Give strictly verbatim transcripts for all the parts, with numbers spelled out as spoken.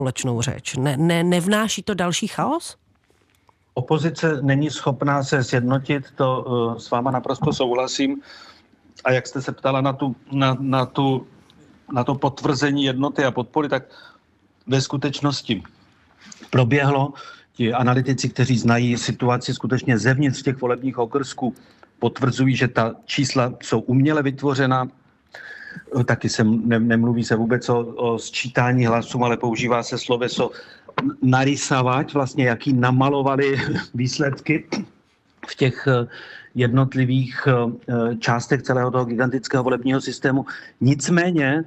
společnou řeč? Ne, ne, nevnáší to další chaos? Opozice není schopná se sjednotit, to uh, s váma naprosto souhlasím. A jak jste se ptala na, tu, na, na, tu, na to potvrzení jednoty a podpory, tak ve skutečnosti proběhlo. Ti analytici, kteří znají situaci skutečně zevnitř těch volebních okrsků, potvrzují, že ta čísla jsou uměle vytvořena. Taky se ne, nemluví se vůbec o, o sčítání hlasů, ale používá se sloveso narysavať, vlastně jaký namalovali výsledky v těch jednotlivých částech celého toho gigantického volebního systému. Nicméně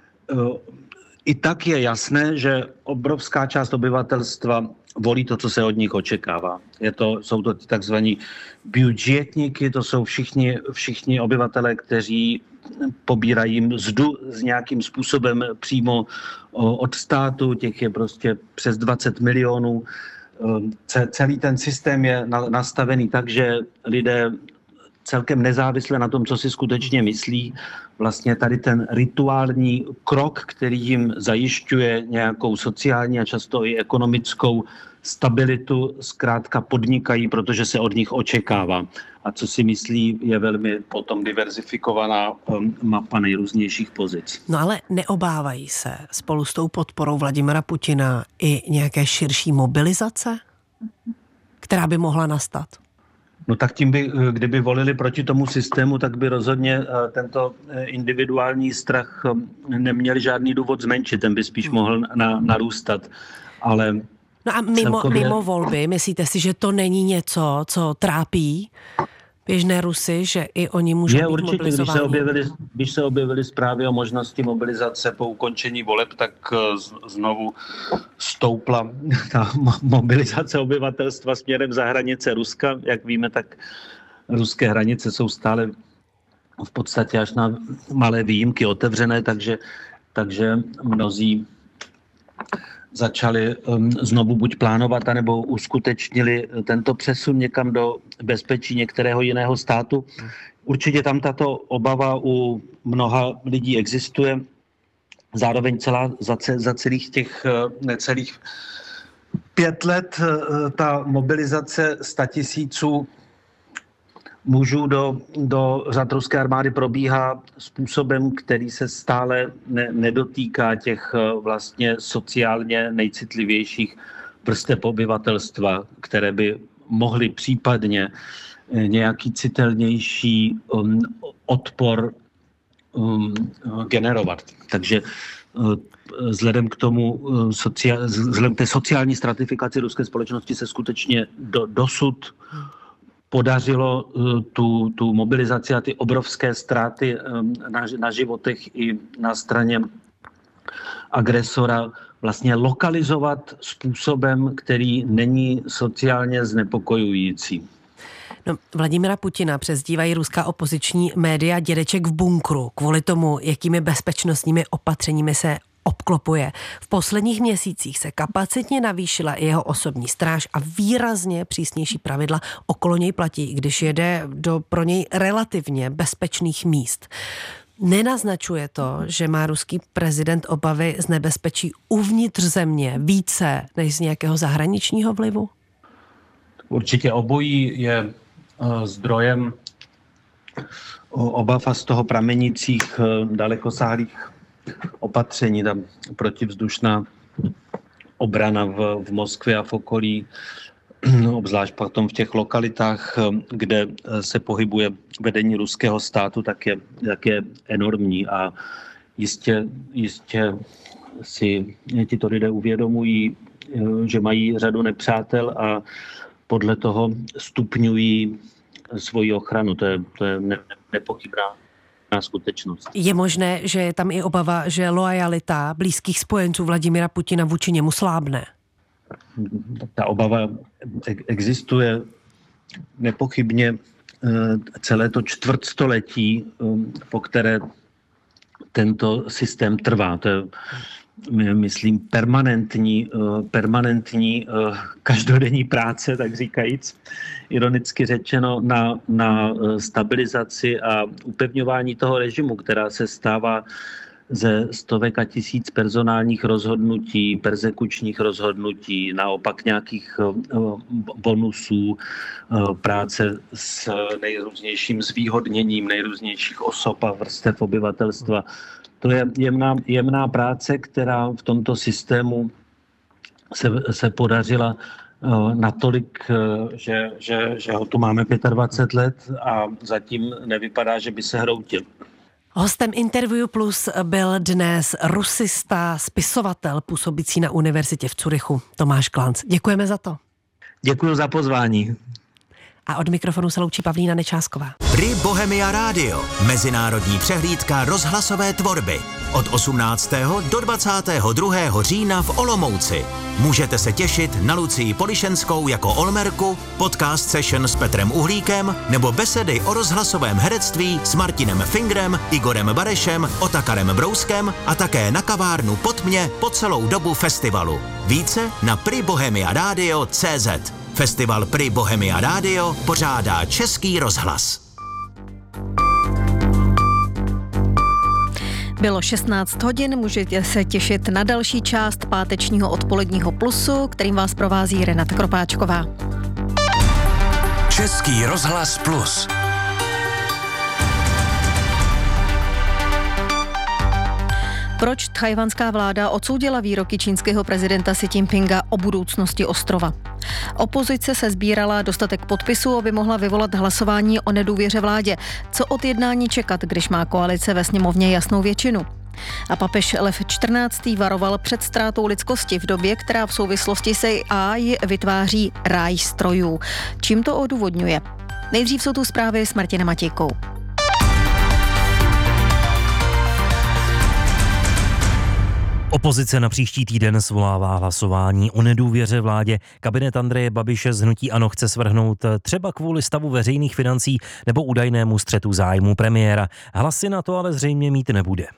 i tak je jasné, že obrovská část obyvatelstva volí to, co se od nich očekává. Je to, jsou to takzvaní budžetníky, to jsou všichni, všichni obyvatelé, kteří pobírají mzdu s nějakým způsobem přímo od státu, těch je prostě přes dvacet milionů. Celý ten systém je nastavený tak, že lidé celkem nezávisle na tom, co si skutečně myslí, vlastně tady ten rituální krok, který jim zajišťuje nějakou sociální a často i ekonomickou stabilitu, zkrátka podnikají, protože se od nich očekává. A co si myslí, je velmi potom diverzifikovaná mapa nejrůznějších pozic. No ale neobávají se spolu s tou podporou Vladimira Putina i nějaké širší mobilizace, která by mohla nastat? No tak tím by, kdyby volili proti tomu systému, tak by rozhodně tento individuální strach neměli žádný důvod zmenšit, ten by spíš mohl na, narůstat. Ale no a mimo, celkově... mimo volby, myslíte si, že to není něco, co trápí běžné Rusy, že i oni můžou je být určitě, mobilizováni? Když se, objevili, když se objevily zprávy o možnosti mobilizace po ukončení voleb, tak znovu stoupla ta mobilizace obyvatelstva směrem za hranice Ruska. Jak víme, tak ruské hranice jsou stále v podstatě až na malé výjimky otevřené, takže, takže mnozí začali um, znovu buď plánovat, anebo uskutečnili tento přesun někam do bezpečí některého jiného státu. Určitě tam tato obava u mnoha lidí existuje. Zároveň celá, za, za celých těch necelých pět let ta mobilizace statisíců mužů do, do řad ruské armády probíhá způsobem, který se stále ne, nedotýká těch vlastně sociálně nejcitlivějších vrstev obyvatelstva, které by mohly případně nějaký citelnější um, odpor um, generovat. Takže vzhledem k tomu, vzhledem k té sociální stratifikaci ruské společnosti se skutečně do, dosud podařilo tu, tu mobilizaci a ty obrovské ztráty na, na životech i na straně agresora vlastně lokalizovat způsobem, který není sociálně znepokojující. No, Vladimira Putina přezdívají ruská opoziční média dědeček v bunkru kvůli tomu, jakými bezpečnostními opatřeními se obklopuje. V posledních měsících se kapacitně navýšila i jeho osobní stráž a výrazně přísnější pravidla okolo něj platí, když jede do pro něj relativně bezpečných míst. Nenaznačuje to, že má ruský prezident obavy z nebezpečí uvnitř země více než z nějakého zahraničního vlivu? Určitě obojí je zdrojem obav a z toho pramenících dalekosáhlých opatření, tam protivzdušná obrana v, v Moskvě a v okolí, obzvlášť potom v těch lokalitách, kde se pohybuje vedení ruského státu, tak je, tak je enormní a jistě, jistě si tito lidé uvědomují, že mají řadu nepřátel a podle toho stupňují svoji ochranu. To je, to je ne, nepochybná skutečnost. Je možné, že je tam i obava, že loajalita blízkých spojenců Vladimira Putina vůči němu slábne? Ta obava existuje nepochybně celé to čtvrtstoletí, po které tento systém trvá. To je, myslím, permanentní, permanentní každodenní práce, tak říkajíc, ironicky řečeno, na, na stabilizaci a upevňování toho režimu, která se stává ze stovek a tisíc personálních rozhodnutí, perzekučních rozhodnutí, naopak nějakých bonusů, práce s nejrůznějším zvýhodněním nejrůznějších osob a vrstev obyvatelstva. To je jemná, jemná práce, která v tomto systému se, se podařila natolik, že, že, že ho tu máme dvacet pět let a zatím nevypadá, že by se hroutil. Hostem Interview Plus byl dnes rusista, spisovatel působící na univerzitě v Curychu Tomáš Klanc. Děkujeme za to. Děkuji za pozvání. A od mikrofonu se loučí Pavlína Nečásková. Pri Bohemia Radio. Mezinárodní přehlídka rozhlasové tvorby. Od osmnáctého do dvacátého druhého října v Olomouci. Můžete se těšit na Lucii Polišenskou jako Olmerku, podcast session s Petrem Uhlíkem nebo besedy o rozhlasovém herectví s Martinem Fingrem, Igorem Barešem, Otakarem Brouskem a také na kavárnu Pod mě po celou dobu festivalu. Více na pri bohemia radio tečka cé zet. Festival Pri Bohemia Radio pořádá Český rozhlas. Bylo šestnáct hodin, můžete se těšit na další část pátečního odpoledního Plusu, kterým vás provází Renata Kropáčková. Český rozhlas Plus. Proč tchajwanská vláda odsoudila výroky čínského prezidenta Xi Jinpinga o budoucnosti ostrova? Opozice se sbírala dostatek podpisů, aby mohla vyvolat hlasování o nedůvěře vládě. Co od jednání čekat, když má koalice ve sněmovně jasnou většinu? A papež Lev čtrnáctý varoval před ztrátou lidskosti v době, která v souvislosti s á í vytváří ráj strojů. Čím to odůvodňuje? Nejdřív jsou tu zprávy s Martinem Matějkou. Opozice na příští týden svolává hlasování o nedůvěře vládě. Kabinet Andreje Babiše z hnutí ANO chce svrhnout třeba kvůli stavu veřejných financí nebo údajnému střetu zájmu premiéra. Hlasy na to ale zřejmě mít nebude.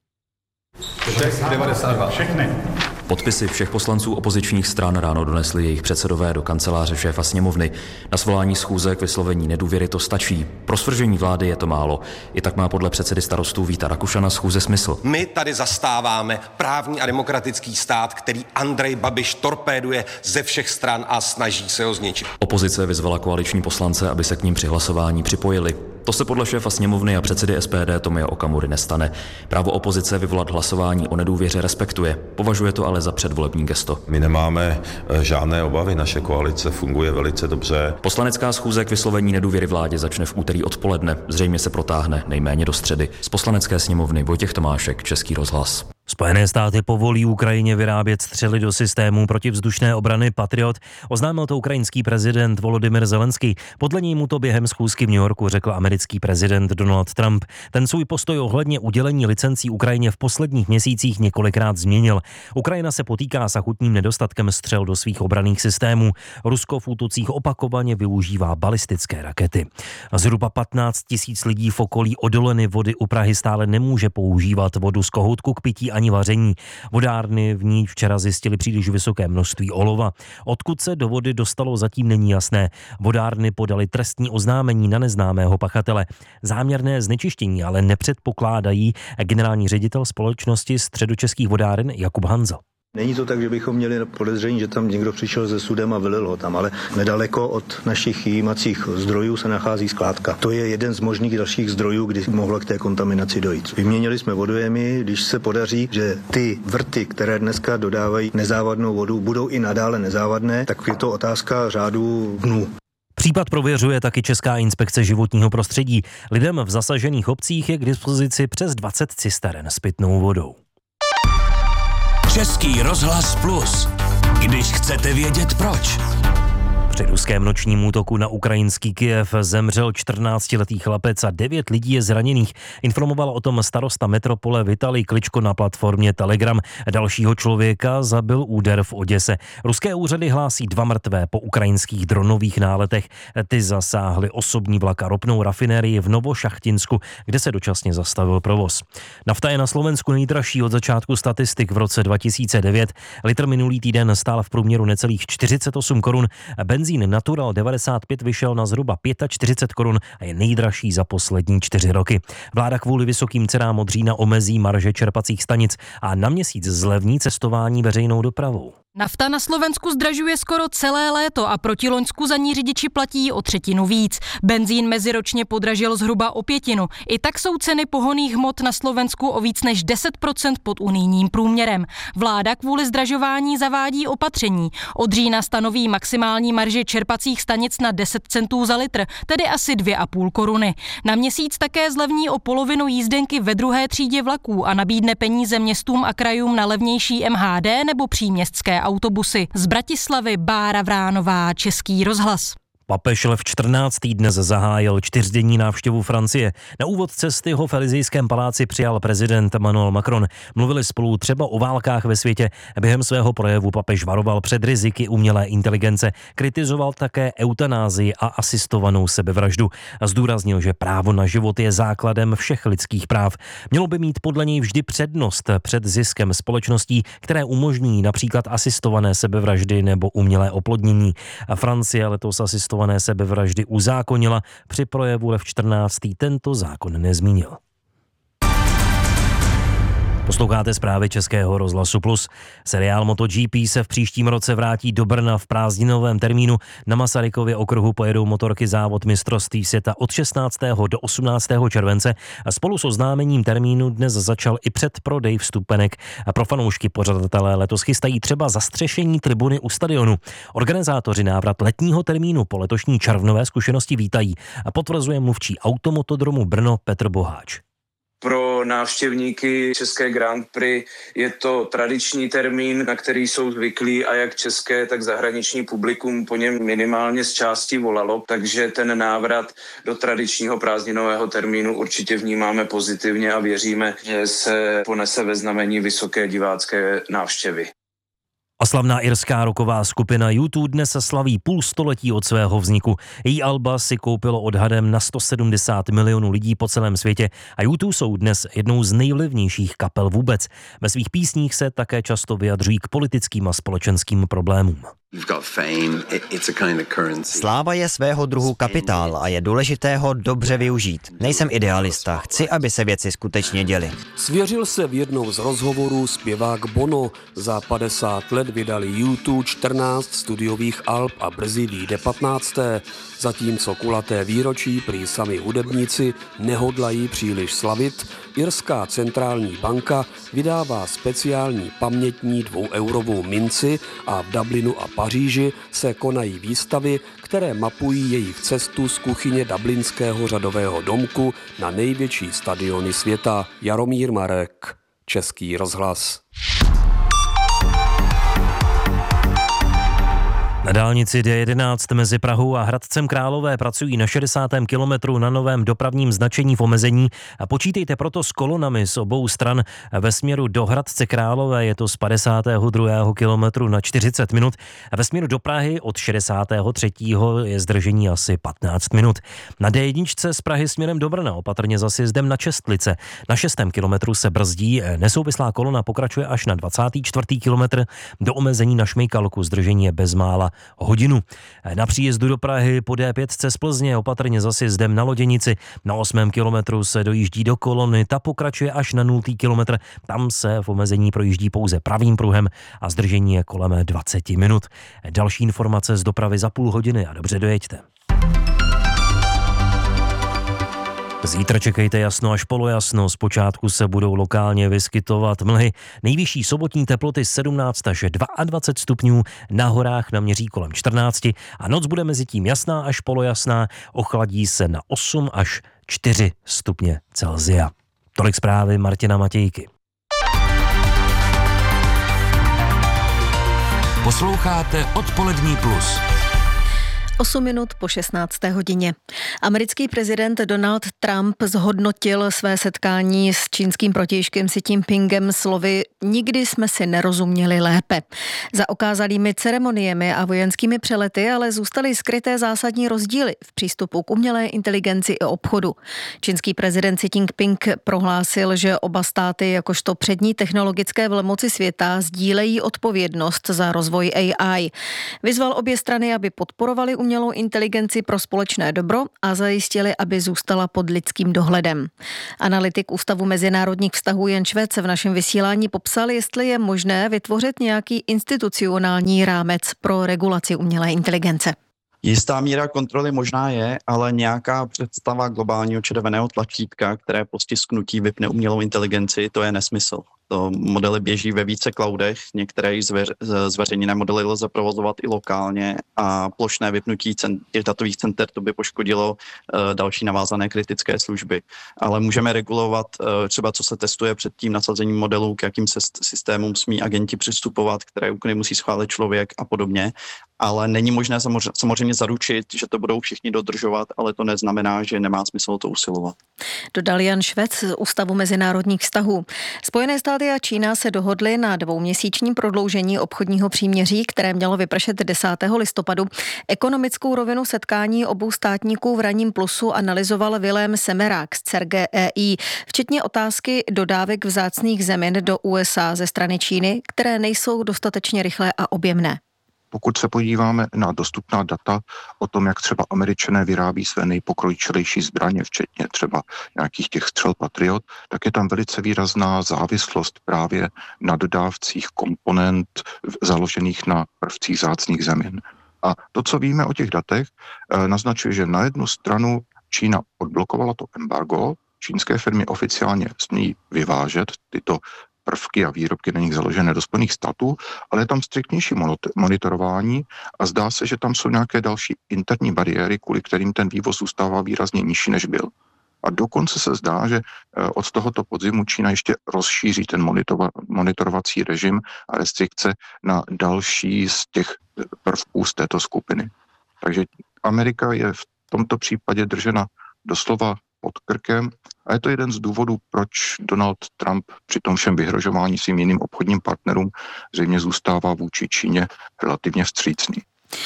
devadesát dva. Všechny. Podpisy všech poslanců opozičních stran ráno donesli jejich předsedové do kanceláře šéfa sněmovny. Na svolání schůze k vyslovení nedůvěry to stačí. Pro svržení vlády je to málo. I tak má podle předsedy Starostů Víta Rakušana schůze smysl. My tady zastáváme právní a demokratický stát, který Andrej Babiš torpéduje ze všech stran a snaží se ho zničit. Opozice vyzvala koaliční poslance, aby se k ním při hlasování připojili. To se podle šéfa sněmovny a předsedy es pé dé Tomia Okamury nestane. Právo opozice vyvolat hlasování o nedůvěře respektuje. Považuje to ale za předvolební gesto. My nemáme žádné obavy, naše koalice funguje velice dobře. Poslanecká schůze k vyslovení nedůvěry vládě začne v úterý odpoledne. Zřejmě se protáhne nejméně do středy. Z Poslanecké sněmovny Vojtěch Tomášek, Český rozhlas. Spojené státy povolí Ukrajině vyrábět střely do systému protivzdušné obrany Patriot. Oznámil to ukrajinský prezident Volodymyr Zelenský. Podle něj mu to během schůzky v New Yorku řekl americký prezident Donald Trump. Ten svůj postoj ohledně udělení licencí Ukrajině v posledních měsících několikrát změnil. Ukrajina se potýká s akutním nedostatkem střel do svých obranných systémů. Rusko v útocích opakovaně využívá balistické rakety. Zhruba patnáct tisíc lidí v okolí odoleny vody u Prahy stále nemůže používat vodu z kohoutku k pití ani vaření. Vodárny v ní včera zjistili příliš vysoké množství olova. Odkud se do vody dostalo, zatím není jasné. Vodárny podali trestní oznámení na neznámého pachatele. Záměrné znečištění ale nepředpokládají generální ředitel společnosti Středočeských vodáren Jakub Hanzel. Není to tak, že bychom měli podezření, že tam někdo přišel se sudem a vylil ho tam, ale nedaleko od našich jímacích zdrojů se nachází skládka. To je jeden z možných dalších zdrojů, kdy mohlo k té kontaminaci dojít. Vyměnili jsme vodojemy, když se podaří, že ty vrty, které dneska dodávají nezávadnou vodu, budou i nadále nezávadné, tak je to otázka řádu dnů. Případ prověřuje taky Česká inspekce životního prostředí. Lidem v zasažených obcích je k dispozici přes dvacet cisteren s pitnou vodou. Český rozhlas Plus. Když chcete vědět proč. Při ruském nočním útoku na ukrajinský Kyjev zemřel čtrnáctiletý chlapec a devět lidí je zraněných. Informoval o tom starosta metropole Vitalij Kličko na platformě Telegram. Dalšího člověka zabil úder v Oděse. Ruské úřady hlásí dva mrtvé po ukrajinských dronových náletech. Ty zasáhly osobní vlak a ropnou rafinérii v Novošachtinsku, kde se dočasně zastavil provoz. Nafta je na Slovensku nejdražší od začátku statistik v roce dva tisíce devět. Litr minulý týden stál v průměru necelých čtyřicet osm korun. Benzín Benzín Natural devadesát pět vyšel na zhruba čtyřicet pět korun a je nejdražší za poslední čtyři roky. Vláda kvůli vysokým cenám od října omezí marže čerpacích stanic a na měsíc zlevní cestování veřejnou dopravou. Nafta na Slovensku zdražuje skoro celé léto a proti loňsku za ní řidiči platí o třetinu víc. Benzín meziročně podražil zhruba o pětinu. I tak jsou ceny pohonných hmot na Slovensku o víc než deset procent pod unijním průměrem. Vláda kvůli zdražování zavádí opatření. Od října stanoví maximální marži čerpacích stanic na deset centů za litr, tedy asi dvě a půl koruny. Na měsíc také zlevní o polovinu jízdenky ve druhé třídě vlaků a nabídne peníze městům a krajům na levnější M H D nebo příměstské autobusy. Z Bratislavy Bára Vránová, Český rozhlas. Papež Lev čtrnáctý dnes zahájil čtyřdenní návštěvu Francie. Na úvod cesty ho v Elysejském paláci přijal prezident Emmanuel Macron. Mluvili spolu třeba o válkách ve světě. Během svého projevu papež varoval před riziky umělé inteligence. Kritizoval také eutanázii a asistovanou sebevraždu. A zdůraznil, že právo na život je základem všech lidských práv. Mělo by mít podle něj vždy přednost před ziskem společností, které umožňují například asistované sebevraždy nebo umělé oplodnění. A Francie letos asistované sebevraždy uzákonila, při projevu Lev čtrnáctý tento zákon nezmínil. Posloucháte zprávy Českého rozhlasu Plus. Seriál MotoGP se v příštím roce vrátí do Brna v prázdninovém termínu. Na Masarykově okruhu pojedou motorky závod mistrovství světa od šestnáctého do osmnáctého července. A spolu s oznámením termínu dnes začal i předprodej vstupenek. A pro fanoušky pořadatelé letos chystají třeba zastřešení tribuny u stadionu. Organizátoři návrat letního termínu po letošní červnové zkušenosti vítají. A potvrzuje mluvčí Automotodromu Brno Petr Boháč. Pro návštěvníky České Grand Prix je to tradiční termín, na který jsou zvyklí a jak české, tak zahraniční publikum po něm minimálně z části volalo, takže ten návrat do tradičního prázdninového termínu určitě vnímáme pozitivně a věříme, že se ponese ve znamení vysoké divácké návštěvy. A slavná irská rocková skupina U dva dnes slaví půl století od svého vzniku. Její alba si koupilo odhadem na sto sedmdesát milionů lidí po celém světě a U dva jsou dnes jednou z nejvlivnějších kapel vůbec. Ve svých písních se také často vyjadřují k politickým a společenským problémům. Sláva je svého druhu kapitál a je důležité ho dobře využít. Nejsem idealista, chci, aby se věci skutečně děly. Svěřil se v jednou z rozhovorů zpěvák Bono. Za padesát let vydali U dva čtrnáct studiových alb a brzy vyjde patnácté. Zatímco kulaté výročí prý sami hudebníci nehodlají příliš slavit, Irská centrální banka vydává speciální pamětní dvoueurovou minci a v Dublinu a Paříži se konají výstavy, které mapují jejich cestu z kuchyně dublinského řadového domku na největší stadiony světa. Jaromír Marek, Český rozhlas. Na dálnici D jedenáct mezi Prahou a Hradcem Králové pracují na šedesátém kilometru na novém dopravním značení v omezení a počítejte proto s kolonami z obou stran. Ve směru do Hradce Králové je to z padesátého druhého kilometru na čtyřicet minut a ve směru do Prahy od šedesátého třetího je zdržení asi patnáct minut. Na D jedna z Prahy směrem do Brna opatrně za sjezdem na Čestlice. Na šestém kilometru se brzdí, nesouvislá kolona pokračuje až na dvacátý čtvrtý kilometr. Do omezení na Šmejkalku zdržení je bezmála hodinu. Na příjezdu do Prahy po D pět z Plzně opatrně za sjezdem na Loděnici. Na osmém kilometru se dojíždí do kolony, ta pokračuje až na nultý kilometr. Tam se v omezení projíždí pouze pravým pruhem a zdržení je kolem dvacet minut. Další informace z dopravy za půl hodiny a dobře dojeďte. Zítra čekejte jasno až polojasno, zpočátku se budou lokálně vyskytovat mlhy. Nejvyšší sobotní teploty sedmnáct až dvacet dva stupňů, na horách naměří kolem čtrnáct a noc bude mezi tím jasná až polojasná, ochladí se na osm až čtyři stupně Celsia. Tolik zprávy Martina Matějky. Posloucháte Odpolední plus. osm minut po šestnácté hodině. Americký prezident Donald Trump zhodnotil své setkání s čínským protějškem Xi Jinpingem slovy "nikdy jsme si nerozuměli lépe". Za okázalými ceremoniemi a vojenskými přelety ale zůstaly skryté zásadní rozdíly v přístupu k umělé inteligenci i obchodu. Čínský prezident Xi Jinping prohlásil, že oba státy jakožto přední technologické velmoci světa sdílejí odpovědnost za rozvoj A I. Vyzval obě strany, aby podporovali umělou inteligenci pro společné dobro a zajistili, aby zůstala pod lidským dohledem. Analytik Ústavu mezinárodních vztahů Jan Švec v našem vysílání popsal, jestli je možné vytvořit nějaký institucionální rámec pro regulaci umělé inteligence. Jistá míra kontroly možná je, ale nějaká představa globálního červeného tlačítka, které po stisknutí vypne umělou inteligenci, to je nesmysl. To modely běží ve více cloudech, některé zveř, zveřejněné modely lze provozovat i lokálně a plošné vypnutí cent, těch datových center to by poškodilo uh, další navázané kritické služby. Ale můžeme regulovat uh, třeba, co se testuje před tím nasazením modelů, k jakým se systémům smí agenti přistupovat, které úkony musí schválit člověk a podobně. Ale není možné samozřejmě, samozřejmě zaručit, že to budou všichni dodržovat, ale to neznamená, že nemá smysl to usilovat. Dodal Jan Švec z Ústavu mezinárodních vztahů. Spojené státy a Čína se dohodly na dvouměsíčním prodloužení obchodního příměří, které mělo vypršet desátého listopadu. Ekonomickou rovinu setkání obou státníků v ranním plusu analyzoval Vilém Semerák z C E R G E I, včetně otázky dodávek vzácných zemin do U S A ze strany Číny, které nejsou dostatečně rychlé a objemné. Pokud se podíváme na dostupná data o tom, jak třeba Američané vyrábí své nejpokročilejší zbraně, včetně třeba nějakých těch střel Patriot, tak je tam velice výrazná závislost právě na dodávcích komponent založených na prvcích vzácných zemin. A to, co víme o těch datech, naznačuje, že na jednu stranu Čína odblokovala to embargo, čínské firmy oficiálně smí vyvážet tyto prvky a výrobky na nich založené do Spojených států, ale je tam striktnější monitorování a zdá se, že tam jsou nějaké další interní bariéry, kvůli kterým ten vývoz zůstává výrazně nižší, než byl. A dokonce se zdá, že od tohoto podzimu Čína ještě rozšíří ten monitorovací režim a restrikce na další z těch prvků z této skupiny. Takže Amerika je v tomto případě držena doslova pod krkem a je to jeden z důvodů, proč Donald Trump při tom všem vyhrožování svým jiným obchodním partnerům zřejmě zůstává vůči Číně relativně vstřícný.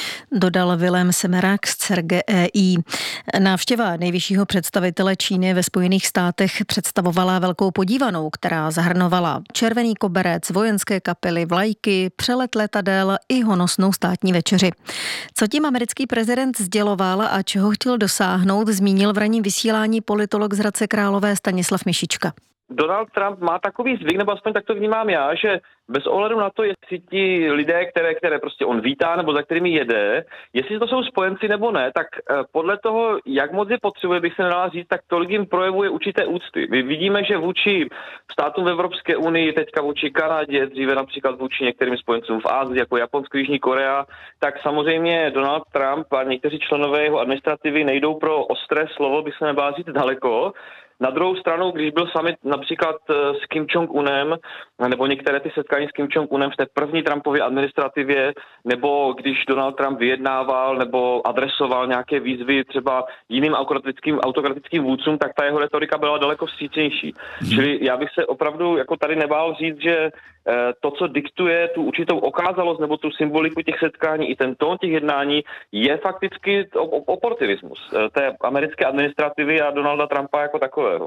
Dodal Vilém Semerák z C E R G E I. Návštěva nejvyššího představitele Číny ve Spojených státech představovala velkou podívanou, která zahrnovala červený koberec, vojenské kapely, vlajky, přelet letadel i honosnou státní večeři. Co tím americký prezident sděloval a čeho chtěl dosáhnout, zmínil v ranním vysílání politolog z Hradce Králové Stanislav Mišička. Donald Trump má takový zvyk, nebo aspoň tak to vnímám já, že bez ohledu na to, jestli ti lidé, které, které prostě on vítá nebo za kterými jede, jestli to jsou spojenci nebo ne, tak podle toho, jak moc je potřebuje, bych se nedala říct, tak tolik jim projevuje určité úcty. My vidíme, že vůči státům v Evropské unii, teďka vůči Kanadě, dříve například vůči některým spojencům v Ázii, jako Japonsko, Jižní Korea, tak samozřejmě Donald Trump a někteří členové jeho administrativy nejdou pro ostré slovo, bych se nebala říct daleko. Na druhou stranu, když byl summit například s Kim Jong-unem, nebo některé ty setkání s Kim Jong-unem v té první Trumpově administrativě, nebo když Donald Trump vyjednával nebo adresoval nějaké výzvy třeba jiným autokratickým, autokratickým vůdcům, tak ta jeho retorika byla daleko vstřícnější. Hmm. Čili já bych se opravdu jako tady nebál říct, že to, co diktuje tu určitou okázalost nebo tu symboliku těch setkání i ten tón těch jednání, je fakticky oportunismus té americké administrativy a Donalda Trumpa jako takového.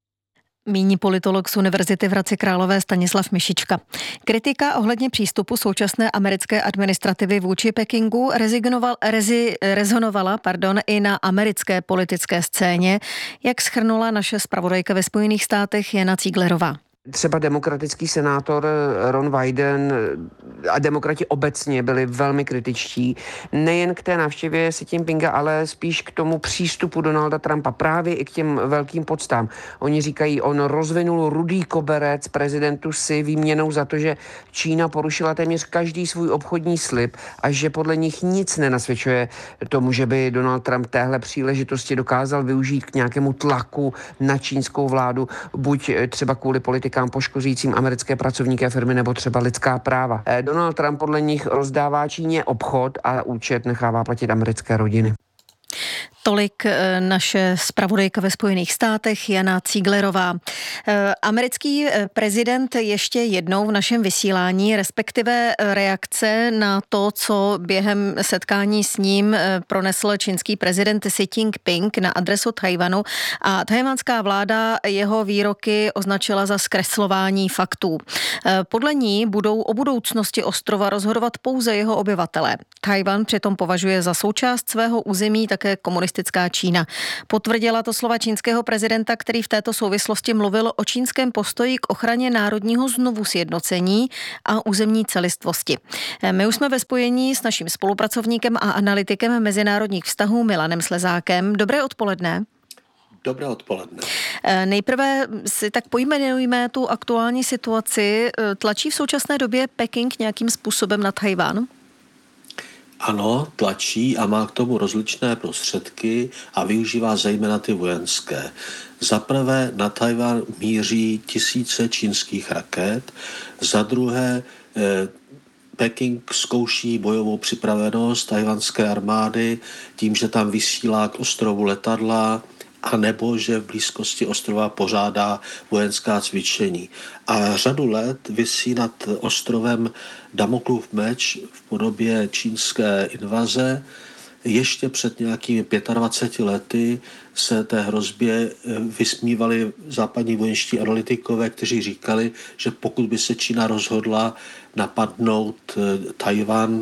Míní politolog z Univerzity v Hradci Králové Stanislav Mišička. Kritika ohledně přístupu současné americké administrativy vůči Pekingu rezignoval, rezi, rezonovala pardon, i na americké politické scéně, jak shrnula naše zpravodajka ve Spojených státech Jana Cíglerová. Třeba demokratický senátor Ron Wyden a demokrati obecně byli velmi kritičtí. Nejen k té návštěvě Xi Jinpinga, ale spíš k tomu přístupu Donalda Trumpa, právě i k těm velkým poctám. Oni říkají, on rozvinul rudý koberec prezidentu Xi výměnou za to, že Čína porušila téměř každý svůj obchodní slib a že podle nich nic nenasvědčuje tomu, že by Donald Trump téhle příležitosti dokázal využít k nějakému tlaku na čínskou vládu, buď třeba kvůli politikám poškozujícím americké pracovníky a firmy nebo třeba lidská práva. Donald Trump podle nich rozdává Číně obchod a účet nechává platit americké rodiny. Tolik naše zpravodajka ve Spojených státech Jana Cíglerová. Americký prezident ještě jednou v našem vysílání, respektive reakce na to, co během setkání s ním pronesl čínský prezident Xi Jinping na adresu Tchaj-wanu, a tchajwanská vláda jeho výroky označila za zkreslování faktů. Podle ní budou o budoucnosti ostrova rozhodovat pouze jeho obyvatelé. Tchaj-wan přitom považuje za součást svého území také komunistická Čína. Potvrdila to slova čínského prezidenta, který v této souvislosti mluvil o čínském postoji k ochraně národního znovusjednocení a územní celistvosti. My už jsme ve spojení s naším spolupracovníkem a analytikem mezinárodních vztahů Milanem Slezákem. Dobré odpoledne. Dobré odpoledne. Nejprve si tak pojmenujme tu aktuální situaci. Tlačí v současné době Peking nějakým způsobem na Tchaj-wan? Ano, tlačí a má k tomu rozličné prostředky a využívá zejména ty vojenské. Za prvé na Tchaj-wan míří tisíce čínských raket, za druhé eh, Peking zkouší bojovou připravenost tchajwanské armády tím, že tam vysílá k ostrovu letadla, a nebo že v blízkosti ostrova pořádá vojenská cvičení. A řadu let visí nad ostrovem Damoklův meč v podobě čínské invaze. Ještě před nějakými dvaceti pěti lety se té hrozbě vysmívali západní vojenští analytikové, kteří říkali, že pokud by se Čína rozhodla napadnout Tchaj-wan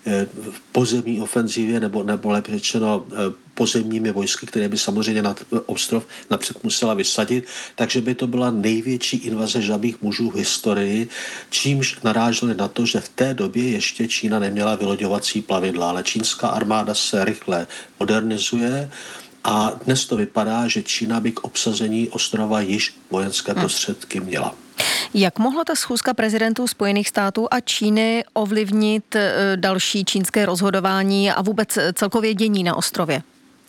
v pozemní ofenzivě, nebo, nebo lépe řečeno pozemními vojsky, které by samozřejmě na ostrov napřed musela vysadit, takže by to byla největší invaze žabých mužů v historii, čímž naráželi na to, že v té době ještě Čína neměla vyloďovací plavidla, ale čínská armáda se rychle modernizuje a dnes to vypadá, že Čína by k obsazení ostrova již vojenské prostředky měla. Jak mohla ta schůzka prezidentů Spojených států a Číny ovlivnit další čínské rozhodování a vůbec celkově dění na ostrově?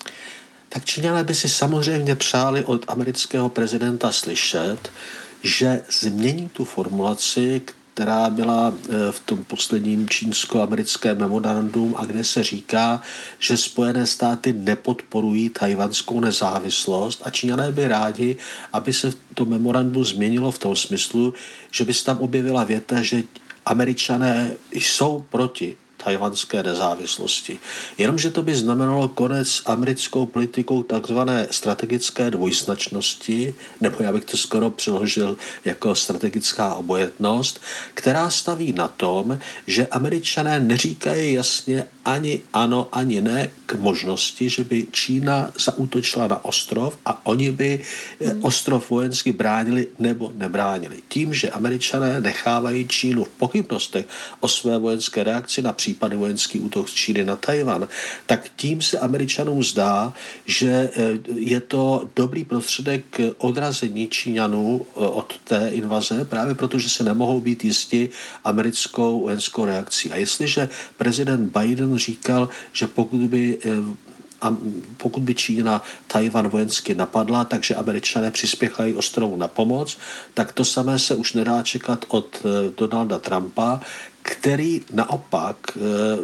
Tak Číňané by si samozřejmě přáli od amerického prezidenta slyšet, že změní tu formulaci, která byla v tom posledním čínsko-americkém memorandum, a kde se říká, že Spojené státy nepodporují tchajwanskou nezávislost, a Číňané by rádi, aby se to memorandum změnilo v tom smyslu, že by se tam objevila věta, že Američané jsou proti tchajwanské nezávislosti. Jenomže to by znamenalo konec americkou politikou takzvané strategické dvojznačnosti, nebo já bych to skoro přeložil jako strategická obojetnost, která staví na tom, že Američané neříkají jasně ani ano, ani ne k možnosti, že by Čína zaútočila na ostrov a oni by hmm. ostrov vojensky bránili nebo nebránili. Tím, že Američané nechávají Čínu v pochybnostech o své vojenské reakci na případný vojenský útok z Číny na Tchaj-wan, tak tím se Američanům zdá, že je to dobrý prostředek k odrazení Číňanů od té invaze, právě protože se nemohou být jisti americkou vojenskou reakcí. A jestliže prezident Biden říkal, že pokud by a pokud by Čína Tchaj-wan vojensky napadla, takže Američané přispěchají ostrovu na pomoc, tak to samé se už nedá čekat od Donalda Trumpa, který naopak e,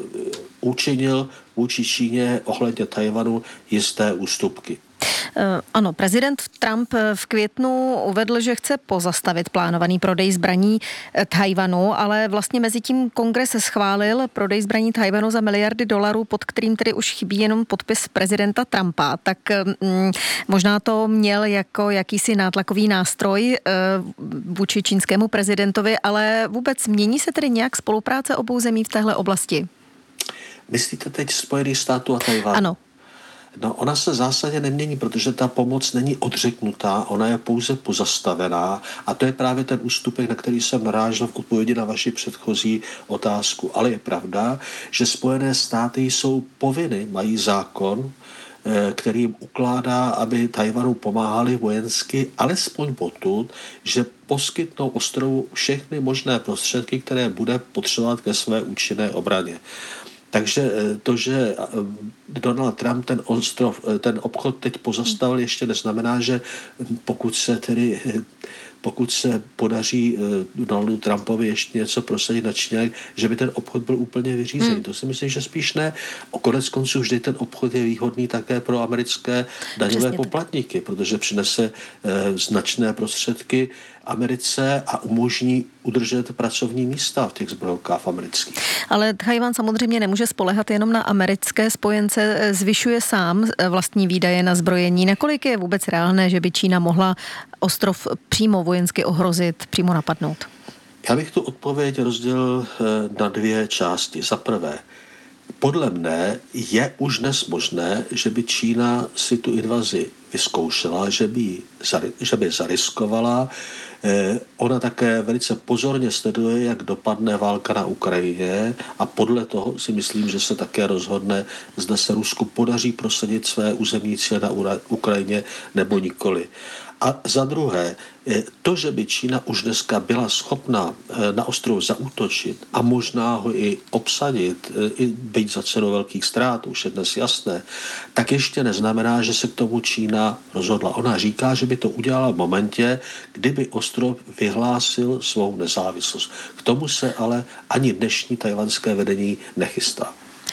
učinil vůči Číně ohledně Tchaj-wanu jisté ústupky. Ano, prezident Trump v květnu uvedl, že chce pozastavit plánovaný prodej zbraní Tchaj-wanu, ale vlastně mezi tím kongres schválil prodej zbraní Tchaj-wanu za miliardy dolarů, pod kterým tedy už chybí jenom podpis prezidenta Trumpa. Tak mm, možná to měl jako jakýsi nátlakový nástroj e, vůči čínskému prezidentovi, ale vůbec mění se tedy nějak spolupráce obou zemí v téhle oblasti? Myslíte teď Spojených států a Tchaj-wan? Ano. No, ona se v zásadě nemění, protože ta pomoc není odřeknutá, ona je pouze pozastavená a to je právě ten ústupek, na který jsem narážel v odpovědi na vaši předchozí otázku. Ale je pravda, že Spojené státy jsou povinny, mají zákon, který jim ukládá, aby Tchaj-wanu pomáhali vojensky, alespoň potud, že poskytnou ostrovu všechny možné prostředky, které bude potřebovat ke své účinné obraně. Takže to, že Donald Trump ten ostrov, ten obchod teď pozastavil, ještě neznamená, že pokud se tedy pokud se podaří Donaldu Trumpovi ještě něco prosadit na Číně, že by ten obchod byl úplně vyřízený. Hmm. To si myslím, že spíš ne. O konec konců vždy ten obchod je výhodný také pro americké daňové Přesně poplatníky, tak. protože přinese e, značné prostředky Americe a umožní udržet pracovní místa v těch zbrojovkách amerických. Ale Tchaj-wan samozřejmě nemůže spoléhat jenom na americké spojence, zvyšuje sám vlastní výdaje na zbrojení. Nakolik je vůbec reálné, že by Čína mohla ostrov přímo vojensky ohrozit, přímo napadnout? Já bych tu odpověď rozdělil na dvě části. Za prvé, podle mne je už dnes možné, že by Čína si tu invazi vyzkoušela, že by, že by zariskovala. Ona také velice pozorně sleduje, jak dopadne válka na Ukrajině a podle toho si myslím, že se také rozhodne, zda se Rusku podaří prosadit své územní cíle na Ukrajině nebo nikoli. A za druhé, to, že by Čína už dneska byla schopna na ostrov zaútočit a možná ho i obsadit, i být za cenu velkých ztrát, už je dnes jasné, tak ještě neznamená, že se k tomu Čína rozhodla. Ona říká, že by to udělala v momentě, kdyby ostrov vyhlásil svou nezávislost. K tomu se ale ani dnešní tajvanské vedení nechystá.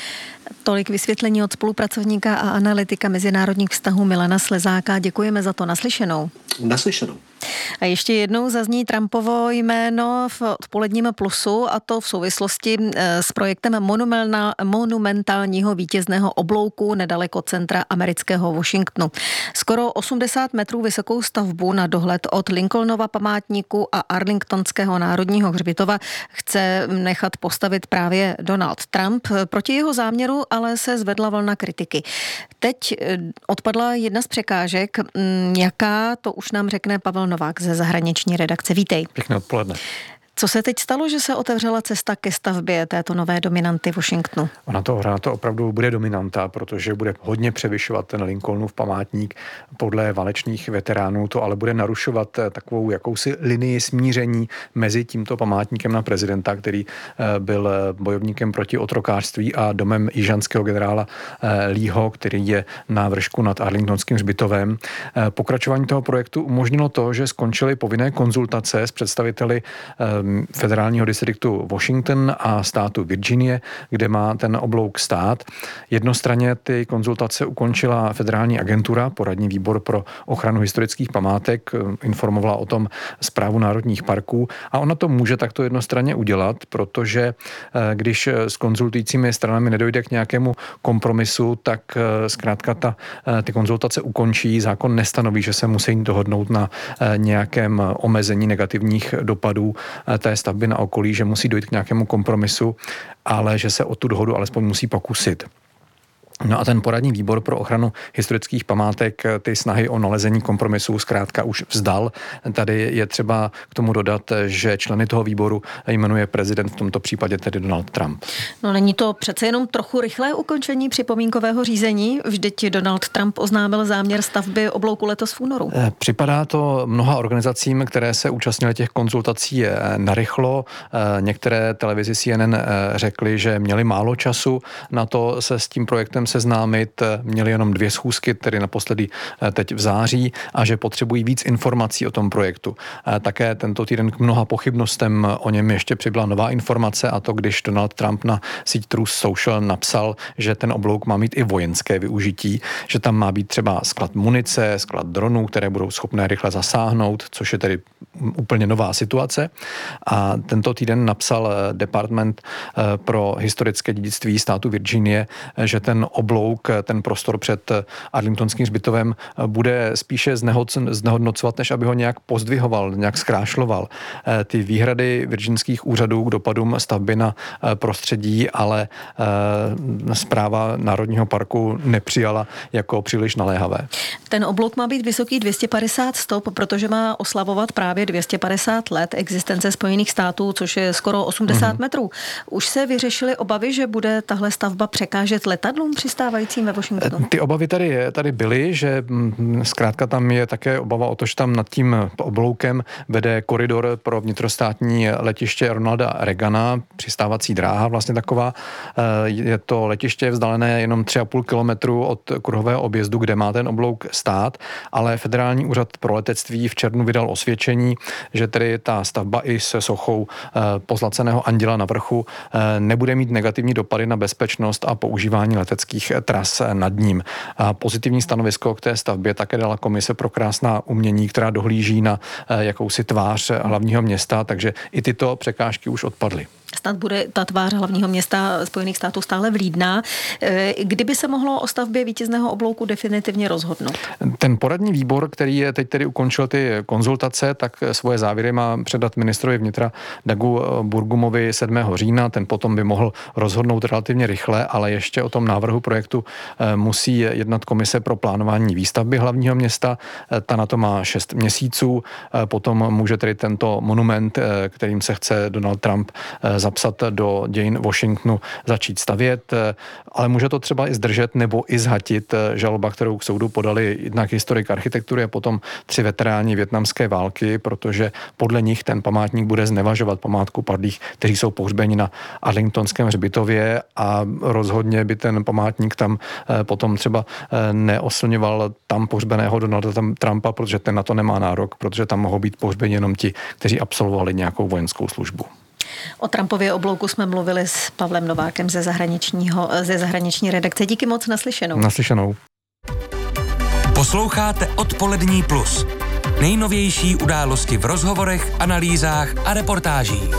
Tolik vysvětlení od spolupracovníka a analytika mezinárodních vztahů Milana Slezáka. Děkujeme za to. Naslyšenou. Naslyšenou. A ještě jednou zazní Trumpovo jméno v odpoledním Plusu, a to v souvislosti s projektem monumentálního vítězného oblouku nedaleko centra amerického Washingtonu. Skoro osmdesát metrů vysokou stavbu na dohled od Lincolnova památníku a Arlingtonského národního hřbitova chce nechat postavit právě Donald Trump. Proti jeho záměru ale se zvedla vlna kritiky. Teď odpadla jedna z překážek. Jaká, to už nám řekne Pavel Novák ze zahraniční redakce. Vítej. Pěkné odpoledne. Co se teď stalo, že se otevřela cesta ke stavbě této nové dominanty Washingtonu? Ona to, ona to opravdu bude dominanta, protože bude hodně převyšovat ten Lincolnův památník. Podle válečných veteránů to ale bude narušovat takovou jakousi linii smíření mezi tímto památníkem na prezidenta, který byl bojovníkem proti otrokářství, a domem jižanského generála Leeho, který je na vršku nad Arlingtonským hřbitovem. Pokračování toho projektu umožnilo to, že skončily povinné konzultace s představiteli federálního distriktu Washington a státu Virginie, kde má ten oblouk stát. Jednostranně ty konzultace ukončila federální agentura, poradní výbor pro ochranu historických památek, informovala o tom Správu národních parků, a ona to může takto jednostranně udělat, protože když s konzultujícími stranami nedojde k nějakému kompromisu, tak zkrátka ta, ty konzultace ukončí. Zákon nestanoví, že se musí dohodnout na nějakém omezení negativních dopadů té stavby na okolí, že musí dojít k nějakému kompromisu, ale že se o tu dohodu alespoň musí pokusit. No a ten poradní výbor pro ochranu historických památek ty snahy o nalezení kompromisu zkrátka už vzdal. Tady je třeba k tomu dodat, že členy toho výboru jmenuje prezident, v tomto případě tedy Donald Trump. No není to přece jenom trochu rychlé ukončení připomínkového řízení? Vždyť Donald Trump oznámil záměr stavby oblouku letos v únoru. Připadá to mnoha organizacím, které se účastnily těch konzultací narychlo. Některé televizi C N N řekly, že měli málo času na to se s tím projektem seznámit, měli jenom dvě schůzky, tedy naposledy teď v září, a že potřebují víc informací o tom projektu. Také tento týden k mnoha pochybnostem o něm ještě přibyla nová informace, a to když Donald Trump na síť Truth Social napsal, že ten oblouk má mít i vojenské využití, že tam má být třeba sklad munice, sklad dronů, které budou schopné rychle zasáhnout, což je tedy úplně nová situace. A tento týden napsal Department pro historické dědictví státu Virginie, že ten oblouk, ten prostor před Arlingtonským hřbitovem bude spíše znehodnocovat, než aby ho nějak pozdvihoval, nějak zkrášloval. Ty výhrady virginských úřadů k dopadům stavby na prostředí ale správa Národního parku nepřijala jako příliš naléhavé. Ten oblouk má být vysoký dvě stě padesát stop, protože má oslavovat právě dvě stě padesát let existence Spojených států, což je skoro osmdesát mm-hmm. metrů. Už se vyřešily obavy, že bude tahle stavba překážet letadlům při stávajícím ve Washingtonu? Ty obavy tady, tady byly, že zkrátka tam je také obava o to, že tam nad tím obloukem vede koridor pro vnitrostátní letiště Ronalda Reagana, přistávací dráha vlastně taková. Je to letiště vzdálené jenom tři a půl kilometru od kruhového objezdu, kde má ten oblouk stát, ale Federální úřad pro letectví v červnu vydal osvědčení, že tedy ta stavba i se sochou pozlaceného anděla na vrchu nebude mít negativní dopady na bezpečnost a používání leteckých tras nad ním. A pozitivní stanovisko k té stavbě také dala Komise pro krásná umění, která dohlíží na jakousi tvář hlavního města, takže i tyto překážky už odpadly. Snad bude ta tvář hlavního města Spojených států stále vlídná. Kdyby se mohlo o stavbě vítězného oblouku definitivně rozhodnout? Ten poradní výbor, který je teď tedy ukončil ty konzultace, tak svoje závěry má předat ministrovi vnitra Dougu Burgumovi sedmého října. Ten potom by mohl rozhodnout relativně rychle, ale ještě o tom návrhu projektu musí jednat Komise pro plánování výstavby hlavního města. Ta na to má šest měsíců. Potom může tedy tento monument, kterým se chce Donald Trump zapsat do dějin Washingtonu, začít stavět, ale může to třeba i zdržet nebo i zhatit žaloba, kterou k soudu podali jednak historik architektury a potom tři veteráni vietnamské války, protože podle nich ten památník bude znevažovat památku padlých, kteří jsou pohřbeni na Arlingtonském hřbitově a rozhodně by ten památník tam potom třeba neoslňoval tam pohřbeného Donalda Trumpa, protože ten na to nemá nárok, protože tam mohou být pohřbeni jenom ti, kteří absolvovali nějakou vojenskou službu. O Trumpově oblouku jsme mluvili s Pavlem Novákem ze zahraničního, ze zahraniční redakce. Díky moc, naslyšenou. Naslyšenou. Posloucháte Odpolední plus. Nejnovější události v rozhovorech, analýzách a reportážích.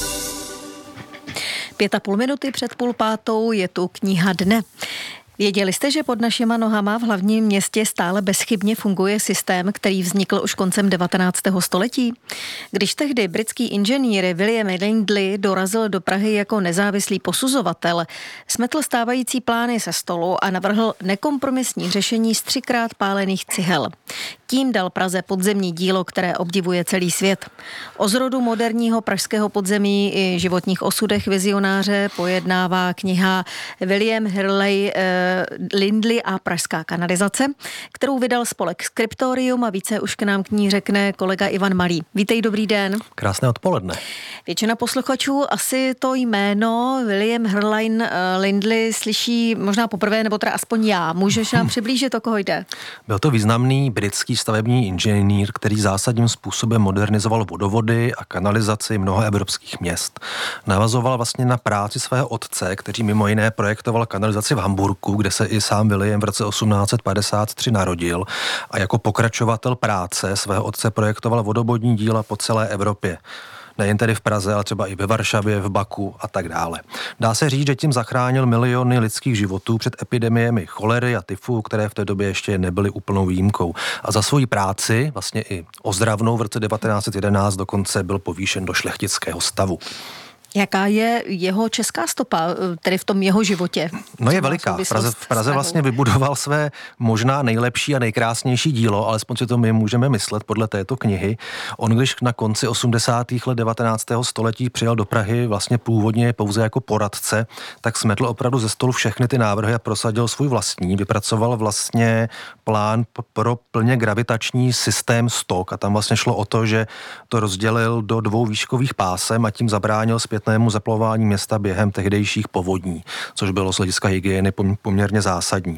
Pět a půl minuty před půl pátou je tu kniha dne. Věděli jste, že pod našima nohama v hlavním městě stále bezchybně funguje systém, který vznikl už koncem devatenáctého století? Když tehdy britský inženýr William Lindley dorazil do Prahy jako nezávislý posuzovatel, smetl stávající plány ze stolu a navrhl nekompromisní řešení z třikrát pálených cihel. Tím dal Praze podzemní dílo, které obdivuje celý svět. O zrodu moderního pražského podzemí i životních osudech vizionáře pojednává kniha William Hurley Lindley a pražská kanalizace, kterou vydal spolek Scriptorium a více už k nám k ní řekne kolega Ivan Malý. Vítej, dobrý den. Krásné odpoledne. Většina posluchačů asi to jméno William Hurley Lindley slyší možná poprvé, nebo teda aspoň já. Můžeš nám přiblížit, o koho jde? Byl to významný britský stavební inženýr, který zásadním způsobem modernizoval vodovody a kanalizaci mnoha evropských měst. Navazoval vlastně na práci svého otce, který mimo jiné projektoval kanalizaci v Hamburku, kde se i sám William v roce osmnáct set padesát tři narodil a jako pokračovatel práce svého otce projektoval vodobodní díla po celé Evropě. Nejen tedy v Praze, ale třeba i ve Varšavě, v Baku a tak dále. Dá se říct, že tím zachránil miliony lidských životů před epidemiemi cholery a tyfu, které v té době ještě nebyly úplnou výjimkou. A za svoji práci, vlastně i ozdravnou v roce devatenáct set jedenáct dokonce byl povýšen do šlechtického stavu. Jaká je jeho česká stopa, tedy v tom jeho životě? No je veliká. V Praze, v Praze vlastně vybudoval své možná nejlepší a nejkrásnější dílo, alespoň si to my můžeme myslet podle této knihy. On, když na konci osmdesátých let devatenáctého století přijel do Prahy vlastně původně pouze jako poradce, tak smetl opravdu ze stolu všechny ty návrhy a prosadil svůj vlastní. Vypracoval vlastně plán pro plně gravitační systém stok a tam vlastně šlo o to, že to rozdělil do dvou výškových pásem a tím zabránil zpět zaplavování města během tehdejších povodní, což bylo z hlediska hygieny poměrně zásadní.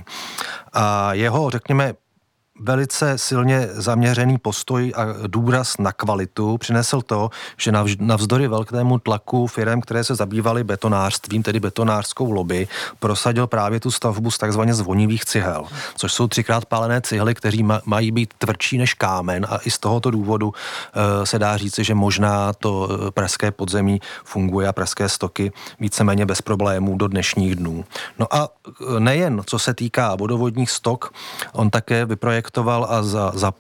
A jeho, řekněme, velice silně zaměřený postoj a důraz na kvalitu přinesl to, že navzdory velkému tlaku firem, které se zabývaly betonářstvím, tedy betonářskou lobby, prosadil právě tu stavbu z takzvaně zvonivých cihel, což jsou třikrát pálené cihly, které mají být tvrdší než kámen a i z tohoto důvodu uh, se dá říci, že možná to pražské podzemí funguje a pražské stoky víceméně bez problémů do dnešních dnů. No a nejen co se týká vodovodních stok, on také vyprojektoval a za, za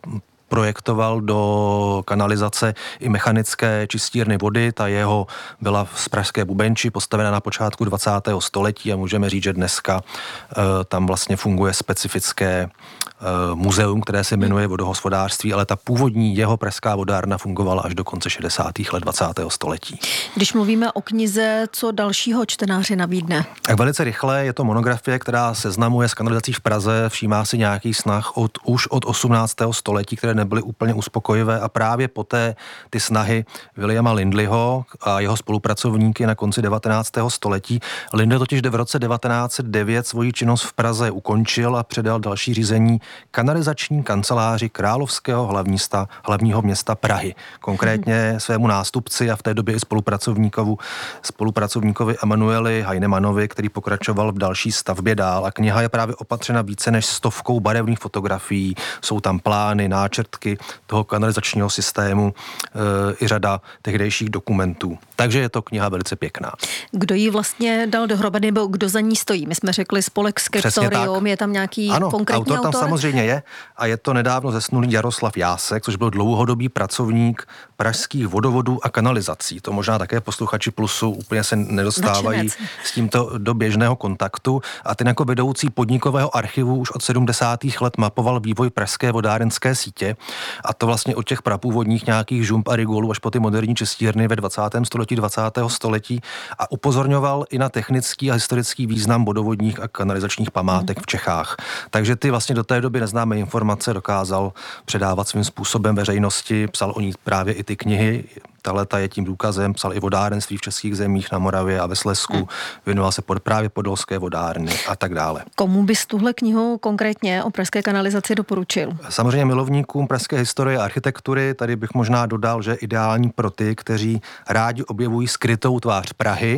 projektoval do kanalizace i mechanické čistírny vody. Ta jeho byla z pražské Bubenči, postavena na počátku dvacátého století a můžeme říct, že dneska uh, tam vlastně funguje specifické uh, muzeum, které se jmenuje vodohospodářství, ale ta původní jeho pražská vodárna fungovala až do konce šedesátých let dvacátého století. Když mluvíme o knize, co dalšího čtenáři nabídne? Tak velice rychle je to monografie, která seznamuje s kanalizací v Praze, všímá si nějaký snah od, už od osmnáctého století, které nebyly úplně uspokojivé a právě poté ty snahy Williama Lindleyho a jeho spolupracovníky na konci devatenáctého století. Lindley totiž v roce devatenáct set devět svoji činnost v Praze ukončil a předal další řízení kanalizační kanceláři Královského hlavnísta, hlavního města Prahy. Konkrétně svému nástupci a v té době i spolupracovníkovi, spolupracovníkovi Emanueli Heinemanovi, který pokračoval v další stavbě dál. A kniha je právě opatřena více než stovkou barevných fotografií. Jsou tam plány, náčrtky toho kanalizačního systému e, i řada tehdejších dokumentů. Takže je to kniha velice pěkná. Kdo ji vlastně dal dohromady, nebo kdo za ní stojí? My jsme řekli spolek Scriptorium, je tam nějaký ano, konkrétní autor? Ano, autor tam samozřejmě je a je to nedávno zesnulý Jaroslav Jásek, což byl dlouhodobý pracovník pražských vodovodů a kanalizací. To možná také posluchači Plusu úplně se nedostávají Načinec. s tímto do běžného kontaktu. A ten jako vedoucí podnikového archivu už od sedmdesátých let mapoval vývoj pražské vodárenské sítě a to vlastně od těch prapůvodních nějakých žump a rigolů až po ty moderní čistírny ve dvacátém století, dvacátého století a upozorňoval i na technický a historický význam vodovodních a kanalizačních památek v Čechách. Takže ty vlastně do té doby neznámé informace dokázal předávat svým způsobem veřejnosti, psal o ní právě i ty knihy. Tahleta je tím důkazem, psal i vodárenství v českých zemích, na Moravě a ve Slezsku, hmm. věnoval se pod právě podolské vodárny a tak dále. Komu bys tuhle knihu konkrétně o pražské kanalizaci doporučil? Samozřejmě milovníkům pražské historie a architektury, tady bych možná dodal, že ideální pro ty, kteří rádi objevují skrytou tvář Prahy.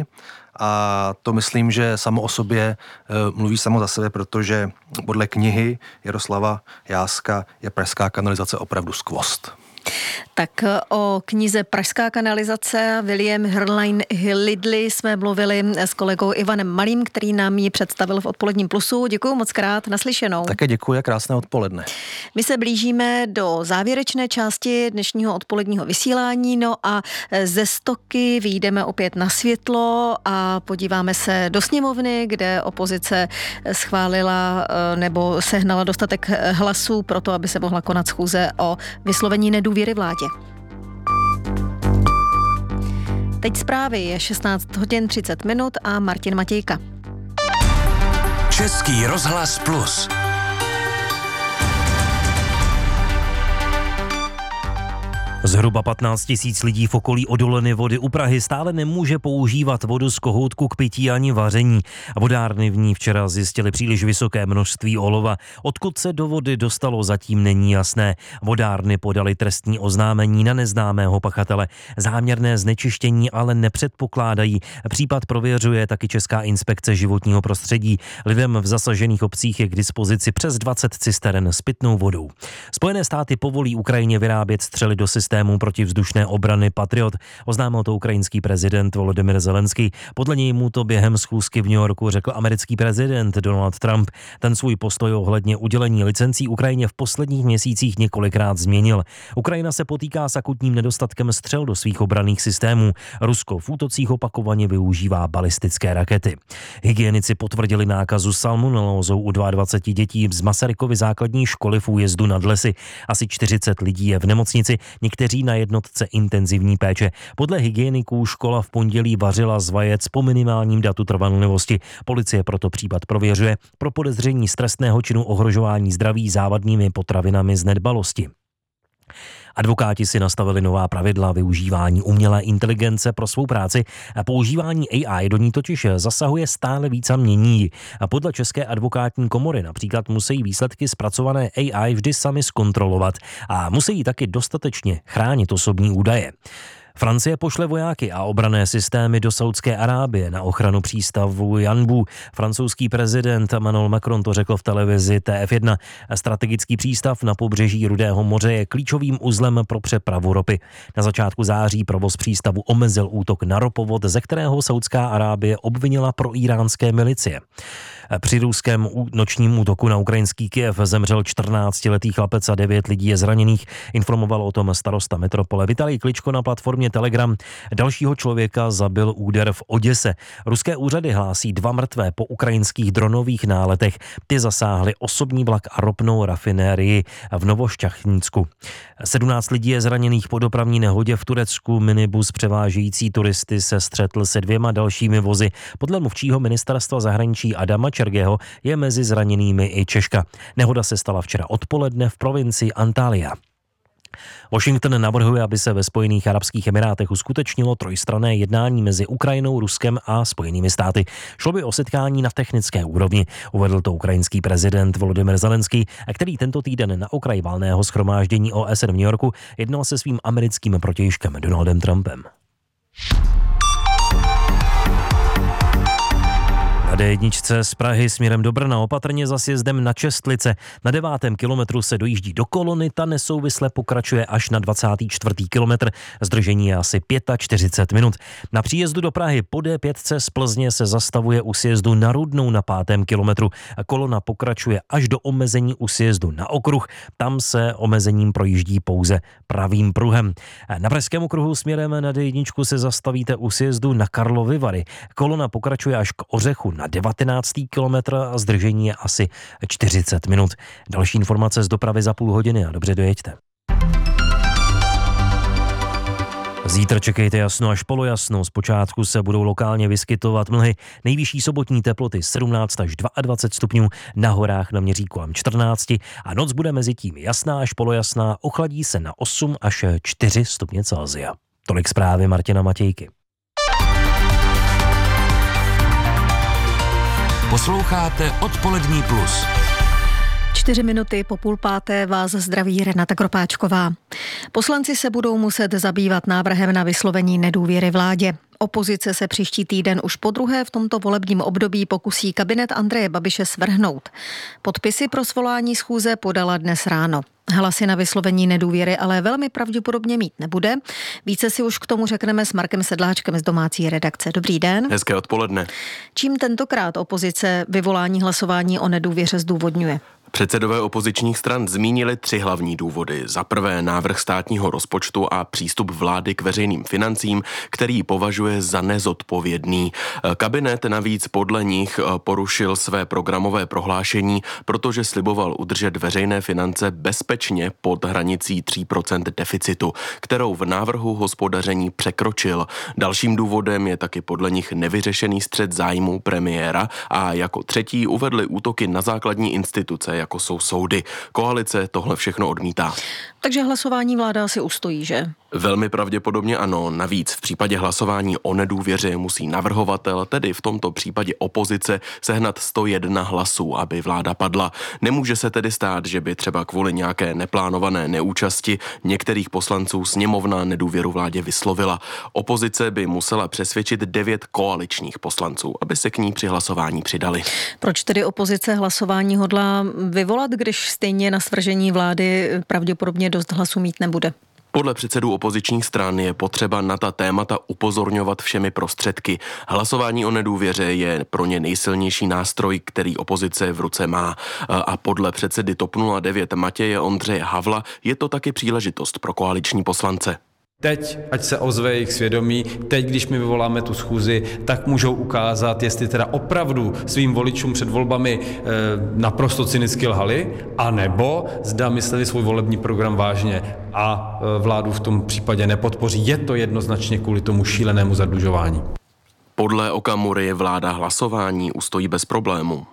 A to myslím, že samo o sobě e, mluví samo za sebe, protože podle knihy Jaroslava Jáska je pražská kanalizace opravdu skvost. Tak o knize Pražská kanalizace William Herlein Lindley jsme mluvili s kolegou Ivanem Malým, který nám ji představil v Odpoledním plusu. Děkuji moc krát, naslyšenou. Také děkuji a krásné odpoledne. My se blížíme do závěrečné části dnešního odpoledního vysílání, no a ze Stoky vyjdeme opět na světlo a podíváme se do sněmovny, kde opozice schválila nebo sehnala dostatek hlasů pro to, aby se mohla konat schůze o vyslovení nedůvěry vládě. Teď zprávy, je šestnáct hodin třicet minut a Martin Matějka. Český rozhlas Plus. Zhruba patnáct tisíc lidí v okolí odoleny vody u Prahy stále nemůže používat vodu z kohoutku k pití ani vaření. Vodárny v ní včera zjistili příliš vysoké množství olova. Odkud se do vody dostalo, zatím není jasné. Vodárny podali trestní oznámení na neznámého pachatele. Záměrné znečištění ale nepředpokládají. Případ prověřuje taky Česká inspekce životního prostředí. Lidem v zasažených obcích je k dispozici přes dvacet cisteren s pitnou vodou. Spojené státy povolí Ukrajině vyrábět střely do systému protivzdušné obrany Patriot. Oznámil to ukrajinský prezident Volodymyr Zelenský. Podle něj mu to během schůzky v New Yorku řekl americký prezident Donald Trump. Ten svůj postoj ohledně udělení licencí Ukrajině v posledních měsících několikrát změnil. Ukrajina se potýká s akutním nedostatkem střel do svých obranných systémů. Rusko v útocích opakovaně využívá balistické rakety. Hygienici potvrdili nákazu salmonelózou u dvacet dva dětí z Masarykovy základní školy v Újezdu nad Lesy. Asi čtyřicet lidí je v nemocnici, někteří na jednotce intenzivní péče. Podle hygieniků škola v pondělí vařila z vajec po minimálním datu trvanlivosti. Policie proto případ prověřuje pro podezření z trestného činu ohrožování zdraví závadnými potravinami z nedbalosti. Advokáti si nastavili nová pravidla využívání umělé inteligence pro svou práci a používání A I do ní totiž zasahuje stále víc a mění. A podle České advokátní komory například musí výsledky zpracované A I vždy sami zkontrolovat a musí taky dostatečně chránit osobní údaje. Francie pošle vojáky a obranné systémy do Saúdské Arábie na ochranu přístavu Janbu. Francouzský prezident Emmanuel Macron to řekl v televizi T F jedna. Strategický přístav na pobřeží Rudého moře je klíčovým uzlem pro přepravu ropy. Na začátku září provoz přístavu omezil útok na ropovod, ze kterého Saúdská Arábie obvinila pro iránské milicie. Při ruském nočním útoku na ukrajinský Kyjev zemřel čtrnáctiletý chlapec a devět lidí je zraněných, informoval o tom starosta metropole Vitalij Kličko na platformě Telegram. Dalšího člověka zabil úder v Oděse. Ruské úřady hlásí dva mrtvé po ukrajinských dronových náletech. Ty zasáhly osobní vlak a ropnou rafinérii v Novošťachnicku. sedmnáct lidí je zraněných po dopravní nehodě v Turecku. Minibus převážející turisty se střetl se dvěma dalšími vozy. Podle mluvčího ministerstva zahraničí Adama Čergeho je mezi zraněnými i Češka. Nehoda se stala včera odpoledne v provincii Antalya. Washington navrhuje, aby se ve Spojených arabských emirátech uskutečnilo trojstranné jednání mezi Ukrajinou, Ruskem a Spojenými státy. Šlo by o setkání na technické úrovni, uvedl to ukrajinský prezident Volodymyr Zelenský, který tento týden na okraji valného shromáždění O S N v New Yorku jednal se svým americkým protějškem Donaldem Trumpem. Na D jedna z Prahy směrem do Brna opatrně za sjezdem na Čestlice. Na devátém kilometru se dojíždí do kolony, ta nesouvisle pokračuje až na dvacátý čtvrtý kilometr. Zdržení je asi čtyřicet pět minut. Na příjezdu do Prahy po D pět z Plzně se zastavuje u sjezdu na Rudnou na pátém kilometru. Kolona pokračuje až do omezení u sjezdu na Okruh. Tam se omezením projíždí pouze pravým pruhem. Na Pražském okruhu směrem na D jedna se zastavíte u sjezdu na Karlovy Vary. Kolona pokračuje až k Ořechu na devatenáctý kilometr a zdržení je asi čtyřicet minut. Další informace z dopravy za půl hodiny a dobře dojeďte. Zítra čekejte jasno až polojasno, zpočátku se budou lokálně vyskytovat mlhy. Nejvyšší sobotní teploty sedmnáct až dvacet dva stupňů, na horách na měří kolem čtrnáct a noc bude mezi tím jasná až polojasná, ochladí se na osm až čtyři stupně Celsia. Tolik zprávy Martina Matějky. Posloucháte Odpolední plus. Čtyři minuty po půl páté vás zdraví Renata Kropáčková. Poslanci se budou muset zabývat návrhem na vyslovení nedůvěry vládě. Opozice se příští týden už podruhé v tomto volebním období pokusí kabinet Andreje Babiše svrhnout. Podpisy pro svolání schůze podala dnes ráno. Hlasy na vyslovení nedůvěry ale velmi pravděpodobně mít nebude. Více si už k tomu řekneme s Markem Sedláčkem z domácí redakce. Dobrý den. Hezké odpoledne. Čím tentokrát opozice vyvolání hlasování o nedůvěře zdůvodňuje? Předsedové opozičních stran zmínili tři hlavní důvody. Za prvé návrh státního rozpočtu a přístup vlády k veřejným financím, který považuje za nezodpovědný. Kabinet navíc podle nich porušil své programové prohlášení, protože sliboval udržet veřejné finance bezpečně pod hranicí tří procent deficitu, kterou v návrhu hospodaření překročil. Dalším důvodem je taky podle nich nevyřešený střet zájmů premiéra a jako třetí uvedli útoky na základní instituce, jako jsou soudy. Koalice tohle všechno odmítá. Takže hlasování vláda asi ustojí, že? Velmi pravděpodobně ano. Navíc v případě hlasování o nedůvěře musí navrhovatel, tedy v tomto případě opozice, sehnat sto jedna hlasů, aby vláda padla. Nemůže se tedy stát, že by třeba kvůli nějaké neplánované neúčasti některých poslanců sněmovna nedůvěru vládě vyslovila. Opozice by musela přesvědčit devět koaličních poslanců, aby se k ní při hlasování přidali. Proč tedy opozice hlasování hodlá vyvolat, když stejně na svržení vlády pravděpodobně dost hlasů mít nebude? Podle předsedů opozičních stran je potřeba na ta témata upozorňovat všemi prostředky. Hlasování o nedůvěře je pro ně nejsilnější nástroj, který opozice v ruce má. A podle předsedy T O P nula devět Matěje Ondřeje Havla je to taky příležitost pro koaliční poslance. Teď, ať se ozve jejich svědomí, teď, když my vyvoláme tu schůzi, tak můžou ukázat, jestli teda opravdu svým voličům před volbami e, naprosto cynicky lhali, anebo zda mysleli svůj volební program vážně a e, vládu v tom případě nepodpoří. Je to jednoznačně kvůli tomu šílenému zadlužování. Podle Okamury vláda hlasování ustojí bez problému.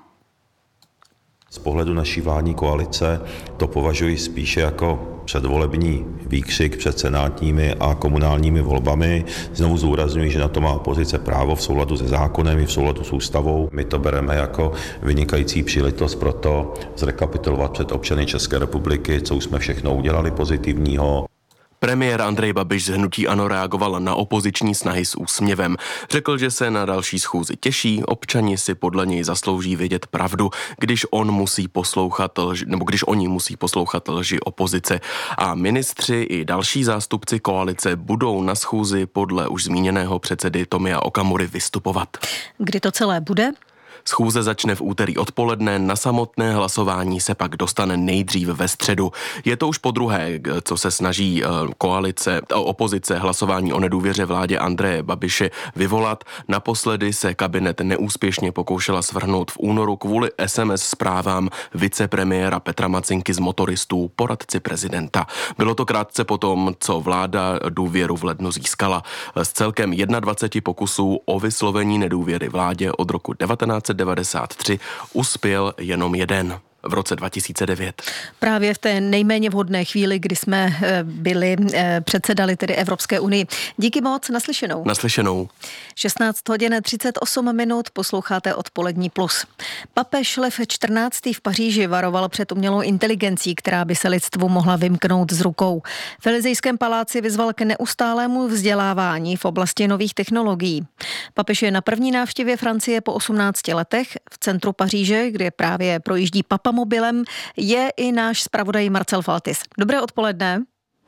Z pohledu naší vládní koalice to považuji spíše jako předvolební výkřik před senátními a komunálními volbami. Znovu zdůrazňuji, že na to má opozice právo v souladu se zákonem i v souladu s ústavou. My to bereme jako vynikající příležitost pro to zrekapitulovat před občany České republiky, co už jsme všechno udělali pozitivního. Premiér Andrej Babiš z hnutí ANO reagoval na opoziční snahy s úsměvem. Řekl, že se na další schůzi těší, občani si podle něj zaslouží vědět pravdu, když on musí poslouchat lži, nebo když oni musí poslouchat lži opozice. A ministři i další zástupci koalice budou na schůzi podle už zmíněného předsedy Tomia Okamury vystupovat. Kdy to celé bude? Schůze začne v úterý odpoledne, na samotné hlasování se pak dostane nejdřív ve středu. Je to už podruhé, co se snaží koalice, opozice hlasování o nedůvěře vládě Andreje Babiše vyvolat. Naposledy se kabinet neúspěšně pokoušela svrhnout v únoru kvůli es em es zprávám vicepremiéra Petra Macinky z Motoristů, poradci prezidenta. Bylo to krátce potom, co vláda důvěru v lednu získala. Z celkem dvacet jedna pokusů o vyslovení nedůvěry vládě od roku devatenáct set devadesát tři uspěl jenom jeden. V roce dva tisíce devět. Právě v té nejméně vhodné chvíli, kdy jsme byli předsedali tedy Evropské unii. Díky moc, naslyšenou. Naslyšenou. šestnáct hodin třicet osm minut, posloucháte Odpolední plus. Papež Lev čtrnáctý v Paříži varoval před umělou inteligencí, která by se lidstvu mohla vymknout z rukou. V Elysejském paláci vyzval k neustálému vzdělávání v oblasti nových technologií. Papež je na první návštěvě Francie po osmnácti letech. V centru Paříže, kde právě projíždí Papa mobilem, je i náš zpravodaj Marcel Faltis. Dobré odpoledne.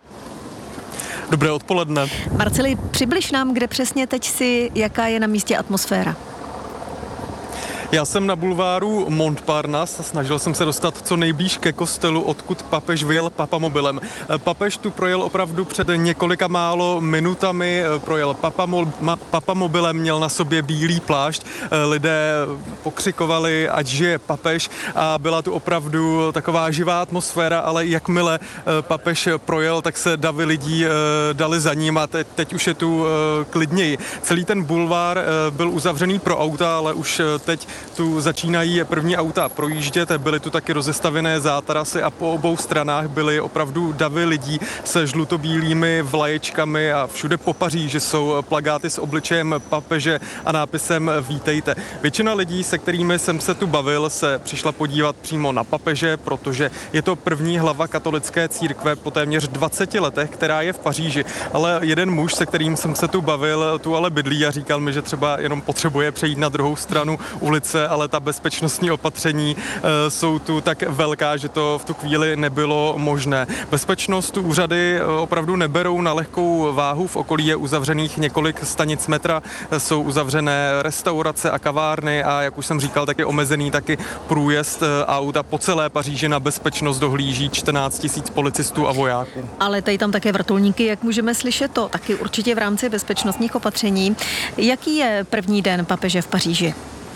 Dobré odpoledne. Marceli, přibliž nám, kde přesně teď si, jaká je na místě atmosféra. Já jsem na bulváru Montparnasse, snažil jsem se dostat co nejblíž ke kostelu, odkud papež vyjel papamobilem. Papež tu projel opravdu před několika málo minutami, projel papamo, papamobilem, měl na sobě bílý plášť, lidé pokřikovali, ať žije papež, a byla tu opravdu taková živá atmosféra, ale jakmile papež projel, tak se davy lidí dali za ním a teď, teď už je tu klidněji. Celý ten bulvár byl uzavřený pro auta, ale už teď tu začínají první auta projíždět, byly tu taky rozestavěné zátarasy a po obou stranách byly opravdu davy lidí se žlutobílými vlaječkami a všude po Paříži jsou plakáty s obličejem papeže a nápisem Vítejte. Většina lidí, se kterými jsem se tu bavil, se přišla podívat přímo na papeže, protože je to první hlava katolické církve po téměř dvaceti letech, která je v Paříži. Ale jeden muž, se kterým jsem se tu bavil, tu ale bydlí a říkal mi, že třeba jenom potřebuje přejít na druhou stranu ulice, ale ta bezpečnostní opatření e, jsou tu tak velká, že to v tu chvíli nebylo možné. Bezpečnost úřady opravdu neberou na lehkou váhu, v okolí je uzavřených několik stanic metra, jsou uzavřené restaurace a kavárny a jak už jsem říkal, tak je omezený taky průjezd aut a po celé Paříži na bezpečnost dohlíží čtrnáct tisíc policistů a vojáků. Ale tady tam také vrtulníky, jak můžeme slyšet, to taky určitě v rámci bezpečnostních opatření. Jaký je první den papeže v Paříži?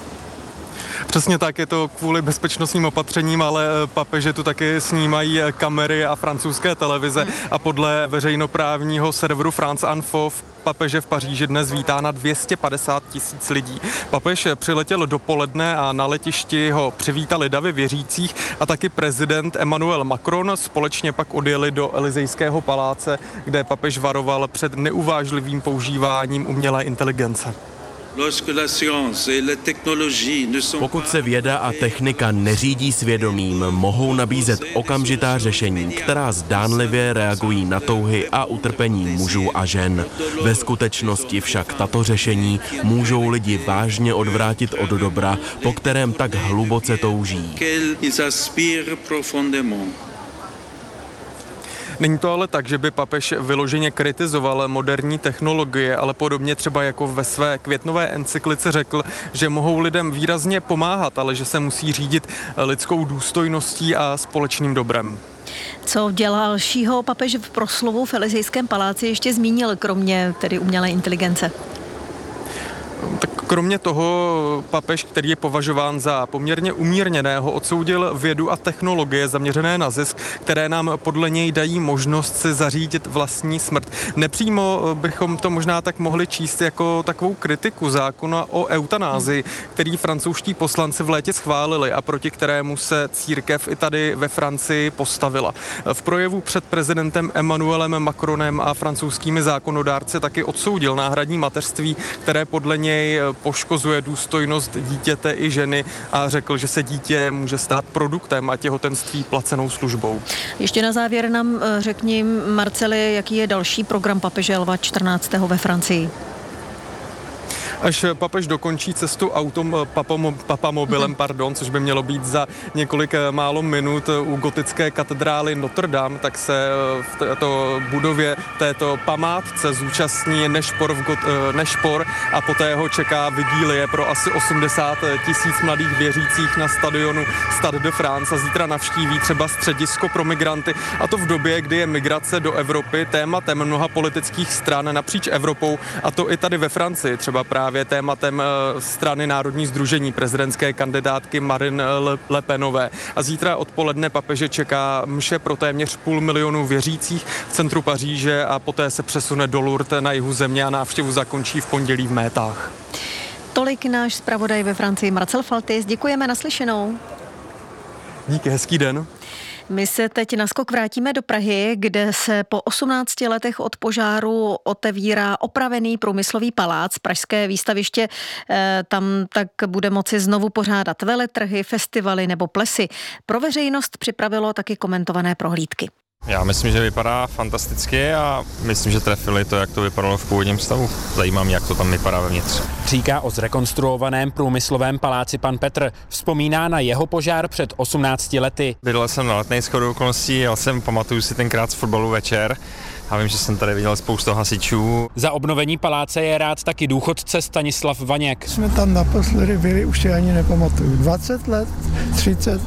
Přesně tak, je to kvůli bezpečnostním opatřením, ale papeže tu taky snímají kamery a francouzské televize a podle veřejnoprávního serveru France Info papeže v Paříži dnes vítá na dvě stě padesát tisíc lidí. Papež přiletěl dopoledne a na letišti ho přivítali davy věřících a taky prezident Emmanuel Macron. Společně pak odjeli do Elysejského paláce, kde papež varoval před neuvážlivým používáním umělé inteligence. Pokud se věda a technika neřídí svědomím, mohou nabízet okamžitá řešení, která zdánlivě reagují na touhy a utrpení mužů a žen. Ve skutečnosti však tato řešení můžou lidi vážně odvrátit od dobra, po kterém tak hluboce touží. Není to ale tak, že by papež vyloženě kritizoval moderní technologie, ale podobně třeba jako ve své květnové encyklice řekl, že mohou lidem výrazně pomáhat, ale že se musí řídit lidskou důstojností a společným dobrem. Co dalšího papež v proslovu v Elysejském paláci ještě zmínil, kromě tedy umělé inteligence? Tak kromě toho papež, který je považován za poměrně umírněného, odsoudil vědu a technologie zaměřené na zisk, které nám podle něj dají možnost si zařídit vlastní smrt. Nepřímo bychom to možná tak mohli číst jako takovou kritiku zákona o eutanázii, který francouzští poslanci v létě schválili a proti kterému se církev i tady ve Francii postavila. V projevu před prezidentem Emmanuelem Macronem a francouzskými zákonodárci taky odsoudil náhradní mateřství, které podle něj poškozuje důstojnost dítěte i ženy a řekl, že se dítě může stát produktem a těhotenství placenou službou. Ještě na závěr nám řekni, Marceli, jaký je další program papeže Lva čtrnáctého ve Francii? Až papež dokončí cestu autom papamo, papamobilem, pardon, což by mělo být za několik málo minut u gotické katedrály Notre Dame, tak se v této budově, této památce zúčastní nešpor, v got, nešpor a poté ho čeká vigílie pro asi osmdesát tisíc mladých věřících na stadionu Stade de France a zítra navštíví třeba středisko pro migranty, a to v době, kdy je migrace do Evropy tématem mnoha politických stran napříč Evropou, a to i tady ve Francii, třeba právě tématem strany Národní sdružení prezidentské kandidátky Marine Le Penové. A zítra odpoledne papeže čeká mše pro téměř půl milionu věřících v centru Paříže a poté se přesune do Lourdes na jihu země a návštěvu zakončí v pondělí v Métách. Tolik náš zpravodaj ve Francii Marcel Faltis. Děkujeme, naslyšenou. Díky, hezký den. My se teď naskok vrátíme do Prahy, kde se po osmnácti letech od požáru otevírá opravený průmyslový palác. Pražské výstaviště tam tak bude moci znovu pořádat veletrhy, festivaly nebo plesy. Pro veřejnost připravilo taky komentované prohlídky. Já myslím, že vypadá fantasticky a myslím, že trefili to, jak to vypadalo v původním stavu. Zajímá mě, jak to tam vypadá vevnitř. Říká o zrekonstruovaném průmyslovém paláci pan Petr. Vzpomíná na jeho požár před osmnácti lety. Bydlel jsem na Letnej shodou okolností, jel jsem, pamatuju si tenkrát z fotbalu večer. A vím, že jsem tady viděl spoustu hasičů. Za obnovení paláce je rád taky důchodce Stanislav Vaněk. Jsme tam naposledy byli, už je ani nepamatuju. dvacet let, třicet,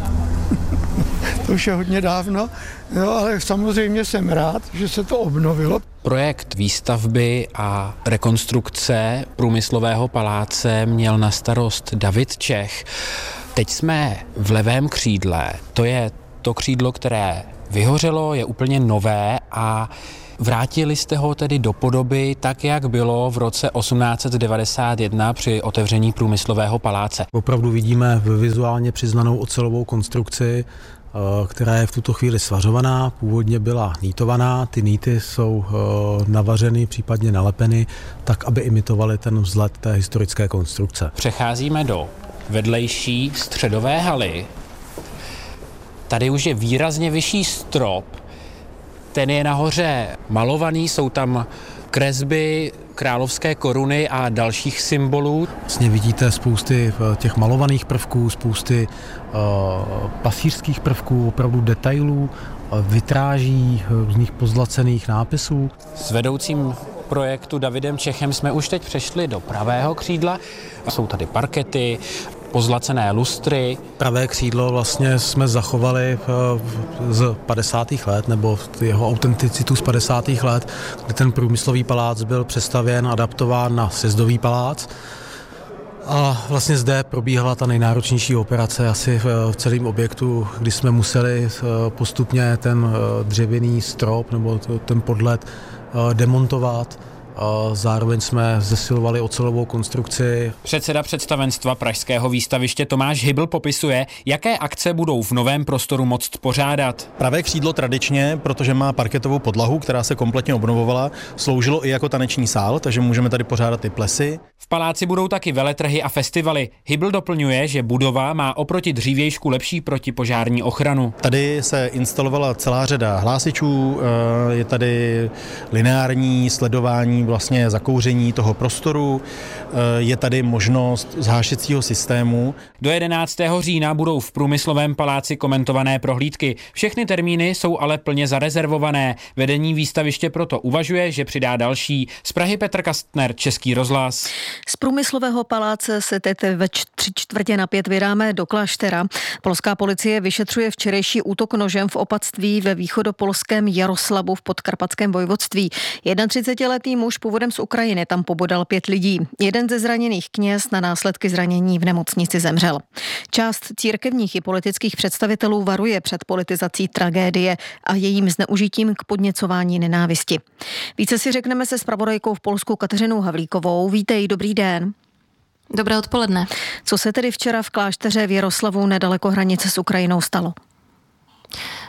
to už je hodně dávno, jo, ale samozřejmě jsem rád, že se to obnovilo. Projekt výstavby a rekonstrukce průmyslového paláce měl na starost David Čech. Teď jsme v levém křídle, to je to křídlo, které vyhořelo, je úplně nové a vrátili jste ho tedy do podoby tak, jak bylo v roce osmnáct set devadesát jedna při otevření průmyslového paláce. Opravdu vidíme vizuálně přiznanou ocelovou konstrukci, která je v tuto chvíli svařovaná, původně byla nýtovaná, ty nýty jsou navařeny, případně nalepeny, tak, aby imitovaly ten vzhled té historické konstrukce. Přecházíme do vedlejší středové haly. Tady už je výrazně vyšší strop, ten je nahoře malovaný, jsou tam kresby královské koruny a dalších symbolů. Vlastně vidíte spousty těch malovaných prvků, spousty uh, pasířských prvků, opravdu detailů, vitráží, různých pozlacených nápisů. S vedoucím projektu Davidem Čechem jsme už teď přešli do pravého křídla. Jsou tady parkety, pozlacené lustry. Pravé křídlo vlastně jsme zachovali z padesátých let, nebo jeho autenticitu z padesátých let, kdy ten průmyslový palác byl přestavěn, adaptován na sjezdový palác. A vlastně zde probíhala ta nejnáročnější operace asi v celém objektu, kdy jsme museli postupně ten dřevěný strop nebo ten podlet demontovat. Zároveň jsme zesilovali ocelovou konstrukci. Předseda představenstva pražského výstaviště Tomáš Hybl popisuje, jaké akce budou v novém prostoru moct pořádat. Pravé křídlo tradičně, protože má parketovou podlahu, která se kompletně obnovovala, sloužilo i jako taneční sál, takže můžeme tady pořádat i plesy. V paláci budou taky veletrhy a festivaly. Hybl doplňuje, že budova má oproti dřívějšku lepší protipožární ochranu. Tady se instalovala celá řada hlásičů, je tady lineární sledování vlastně zakouření toho prostoru, je tady možnost zhášecího systému. Do jedenáctého října budou v průmyslovém paláci komentované prohlídky. Všechny termíny jsou ale plně zarezervované. Vedení výstaviště proto uvažuje, že přidá další. Z Prahy Petr Kastner, Český rozhlas. Z průmyslového paláce se teď ve tři čtvrtě na pět vydáme do Kláštera. Polská policie vyšetřuje včerejší útok nožem v opatství ve východopolském Jaroslavu v Podkarpatském vojvodství. třicetiletý muž původem z Ukrajiny tam pobodal pět lidí. Jeden ze zraněných kněz na následky zranění v nemocnici zemřel. Část církevních i politických představitelů varuje před politizací tragédie a jejím zneužitím k podněcování nenávisti. Více si řekneme se zpravodajkou v Polsku Kateřinou Havlíkovou. Vítej, dobrý den. Dobré odpoledne. Co se tedy včera v klášteře v Jaroslavu nedaleko hranice s Ukrajinou stalo?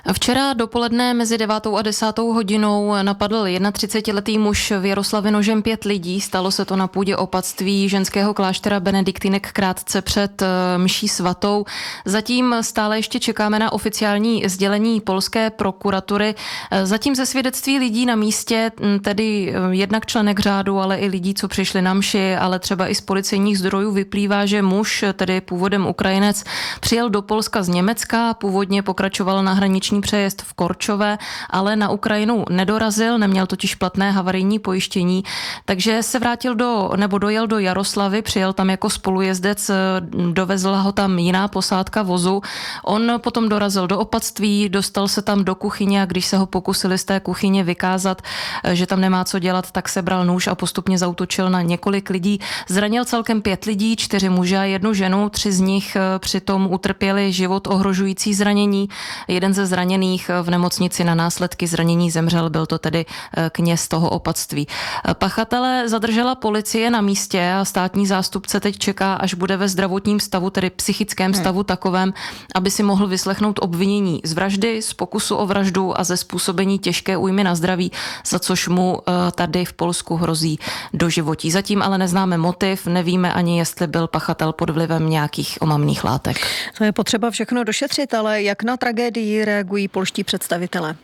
Včera dopoledne mezi devátou a desátou hodinou napadl třicetiletý muž v Jaroslavě nožem pět lidí. Stalo se to na půdě opatství ženského kláštera benediktinek krátce před mší svatou. Zatím stále ještě čekáme na oficiální sdělení polské prokuratury. Zatím ze svědectví lidí na místě, tedy jednak členek řádu, ale i lidí, co přišli na mši, ale třeba i z policejních zdrojů vyplývá, že muž, tedy původem Ukrajinec, přijel do Polska z Německa, původně pokračoval na hraniční přejezd v Korčové, ale na Ukrajinu nedorazil, neměl totiž platné havarijní pojištění, takže se vrátil do, nebo dojel do Jaroslavy, přijel tam jako spolujezdec, dovezla ho tam jiná posádka vozu. On potom dorazil do opatství, dostal se tam do kuchyně a když se ho pokusili z té kuchyně vykázat, že tam nemá co dělat, tak sebral nůž a postupně zaútočil na několik lidí. Zranil celkem pět lidí, čtyři muže a jednu ženu, tři z nich přitom utrpěli život ohrožující zranění. Jeden ze zraněných v nemocnici na následky zranění zemřel, byl to tedy kněz toho opatství. Pachatele zadržela policie na místě a státní zástupce teď čeká, až bude ve zdravotním stavu, tedy psychickém stavu takovém, aby si mohl vyslechnout obvinění z vraždy, z pokusu o vraždu a ze způsobení těžké újmy na zdraví, za což mu tady v Polsku hrozí doživotí. Zatím ale neznáme motiv, nevíme ani, jestli byl pachatel pod vlivem nějakých omamných látek. To je potřeba všechno došetřit, ale jak na tragédii reagují polští představitelé?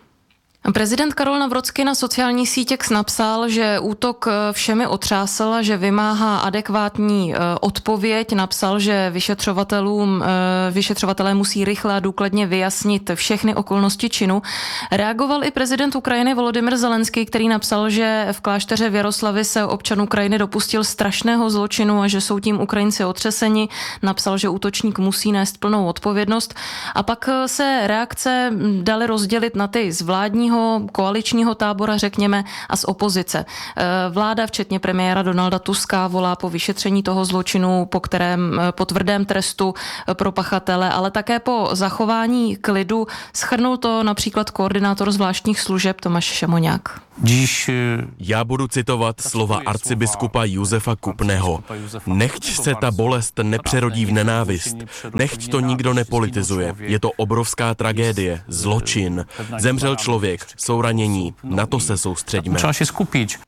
Prezident Karol Nawrocki na sociální sítě X napsal, že útok všemi otřásl a že vymáhá adekvátní odpověď. Napsal, že vyšetřovatelům, vyšetřovatelé musí rychle a důkladně vyjasnit všechny okolnosti činu. Reagoval i prezident Ukrajiny Volodymyr Zelenský, který napsal, že v klášteře v Jaroslavi se občan Ukrajiny dopustil strašného zločinu a že jsou tím Ukrajinci otřeseni. Napsal, že útočník musí nést plnou odpovědnost. A pak se reakce daly rozdělit na ty z vládního koaličního tábora, řekněme, a z opozice. Vláda, včetně premiéra Donalda Tuska, volá po vyšetření toho zločinu, po kterém, po tvrdém trestu pro pachatele, ale také po zachování klidu. Shrnul to například koordinátor zvláštních služeb Tomáš Šemoňák. Já budu citovat slova arcibiskupa Josefa Kupného. Nechť se ta bolest nepřerodí v nenávist. Nechť to nikdo nepolitizuje. Je to obrovská tragédie, zločin. Zemřel člověk, jsou ranění. Na to se soustřeďme.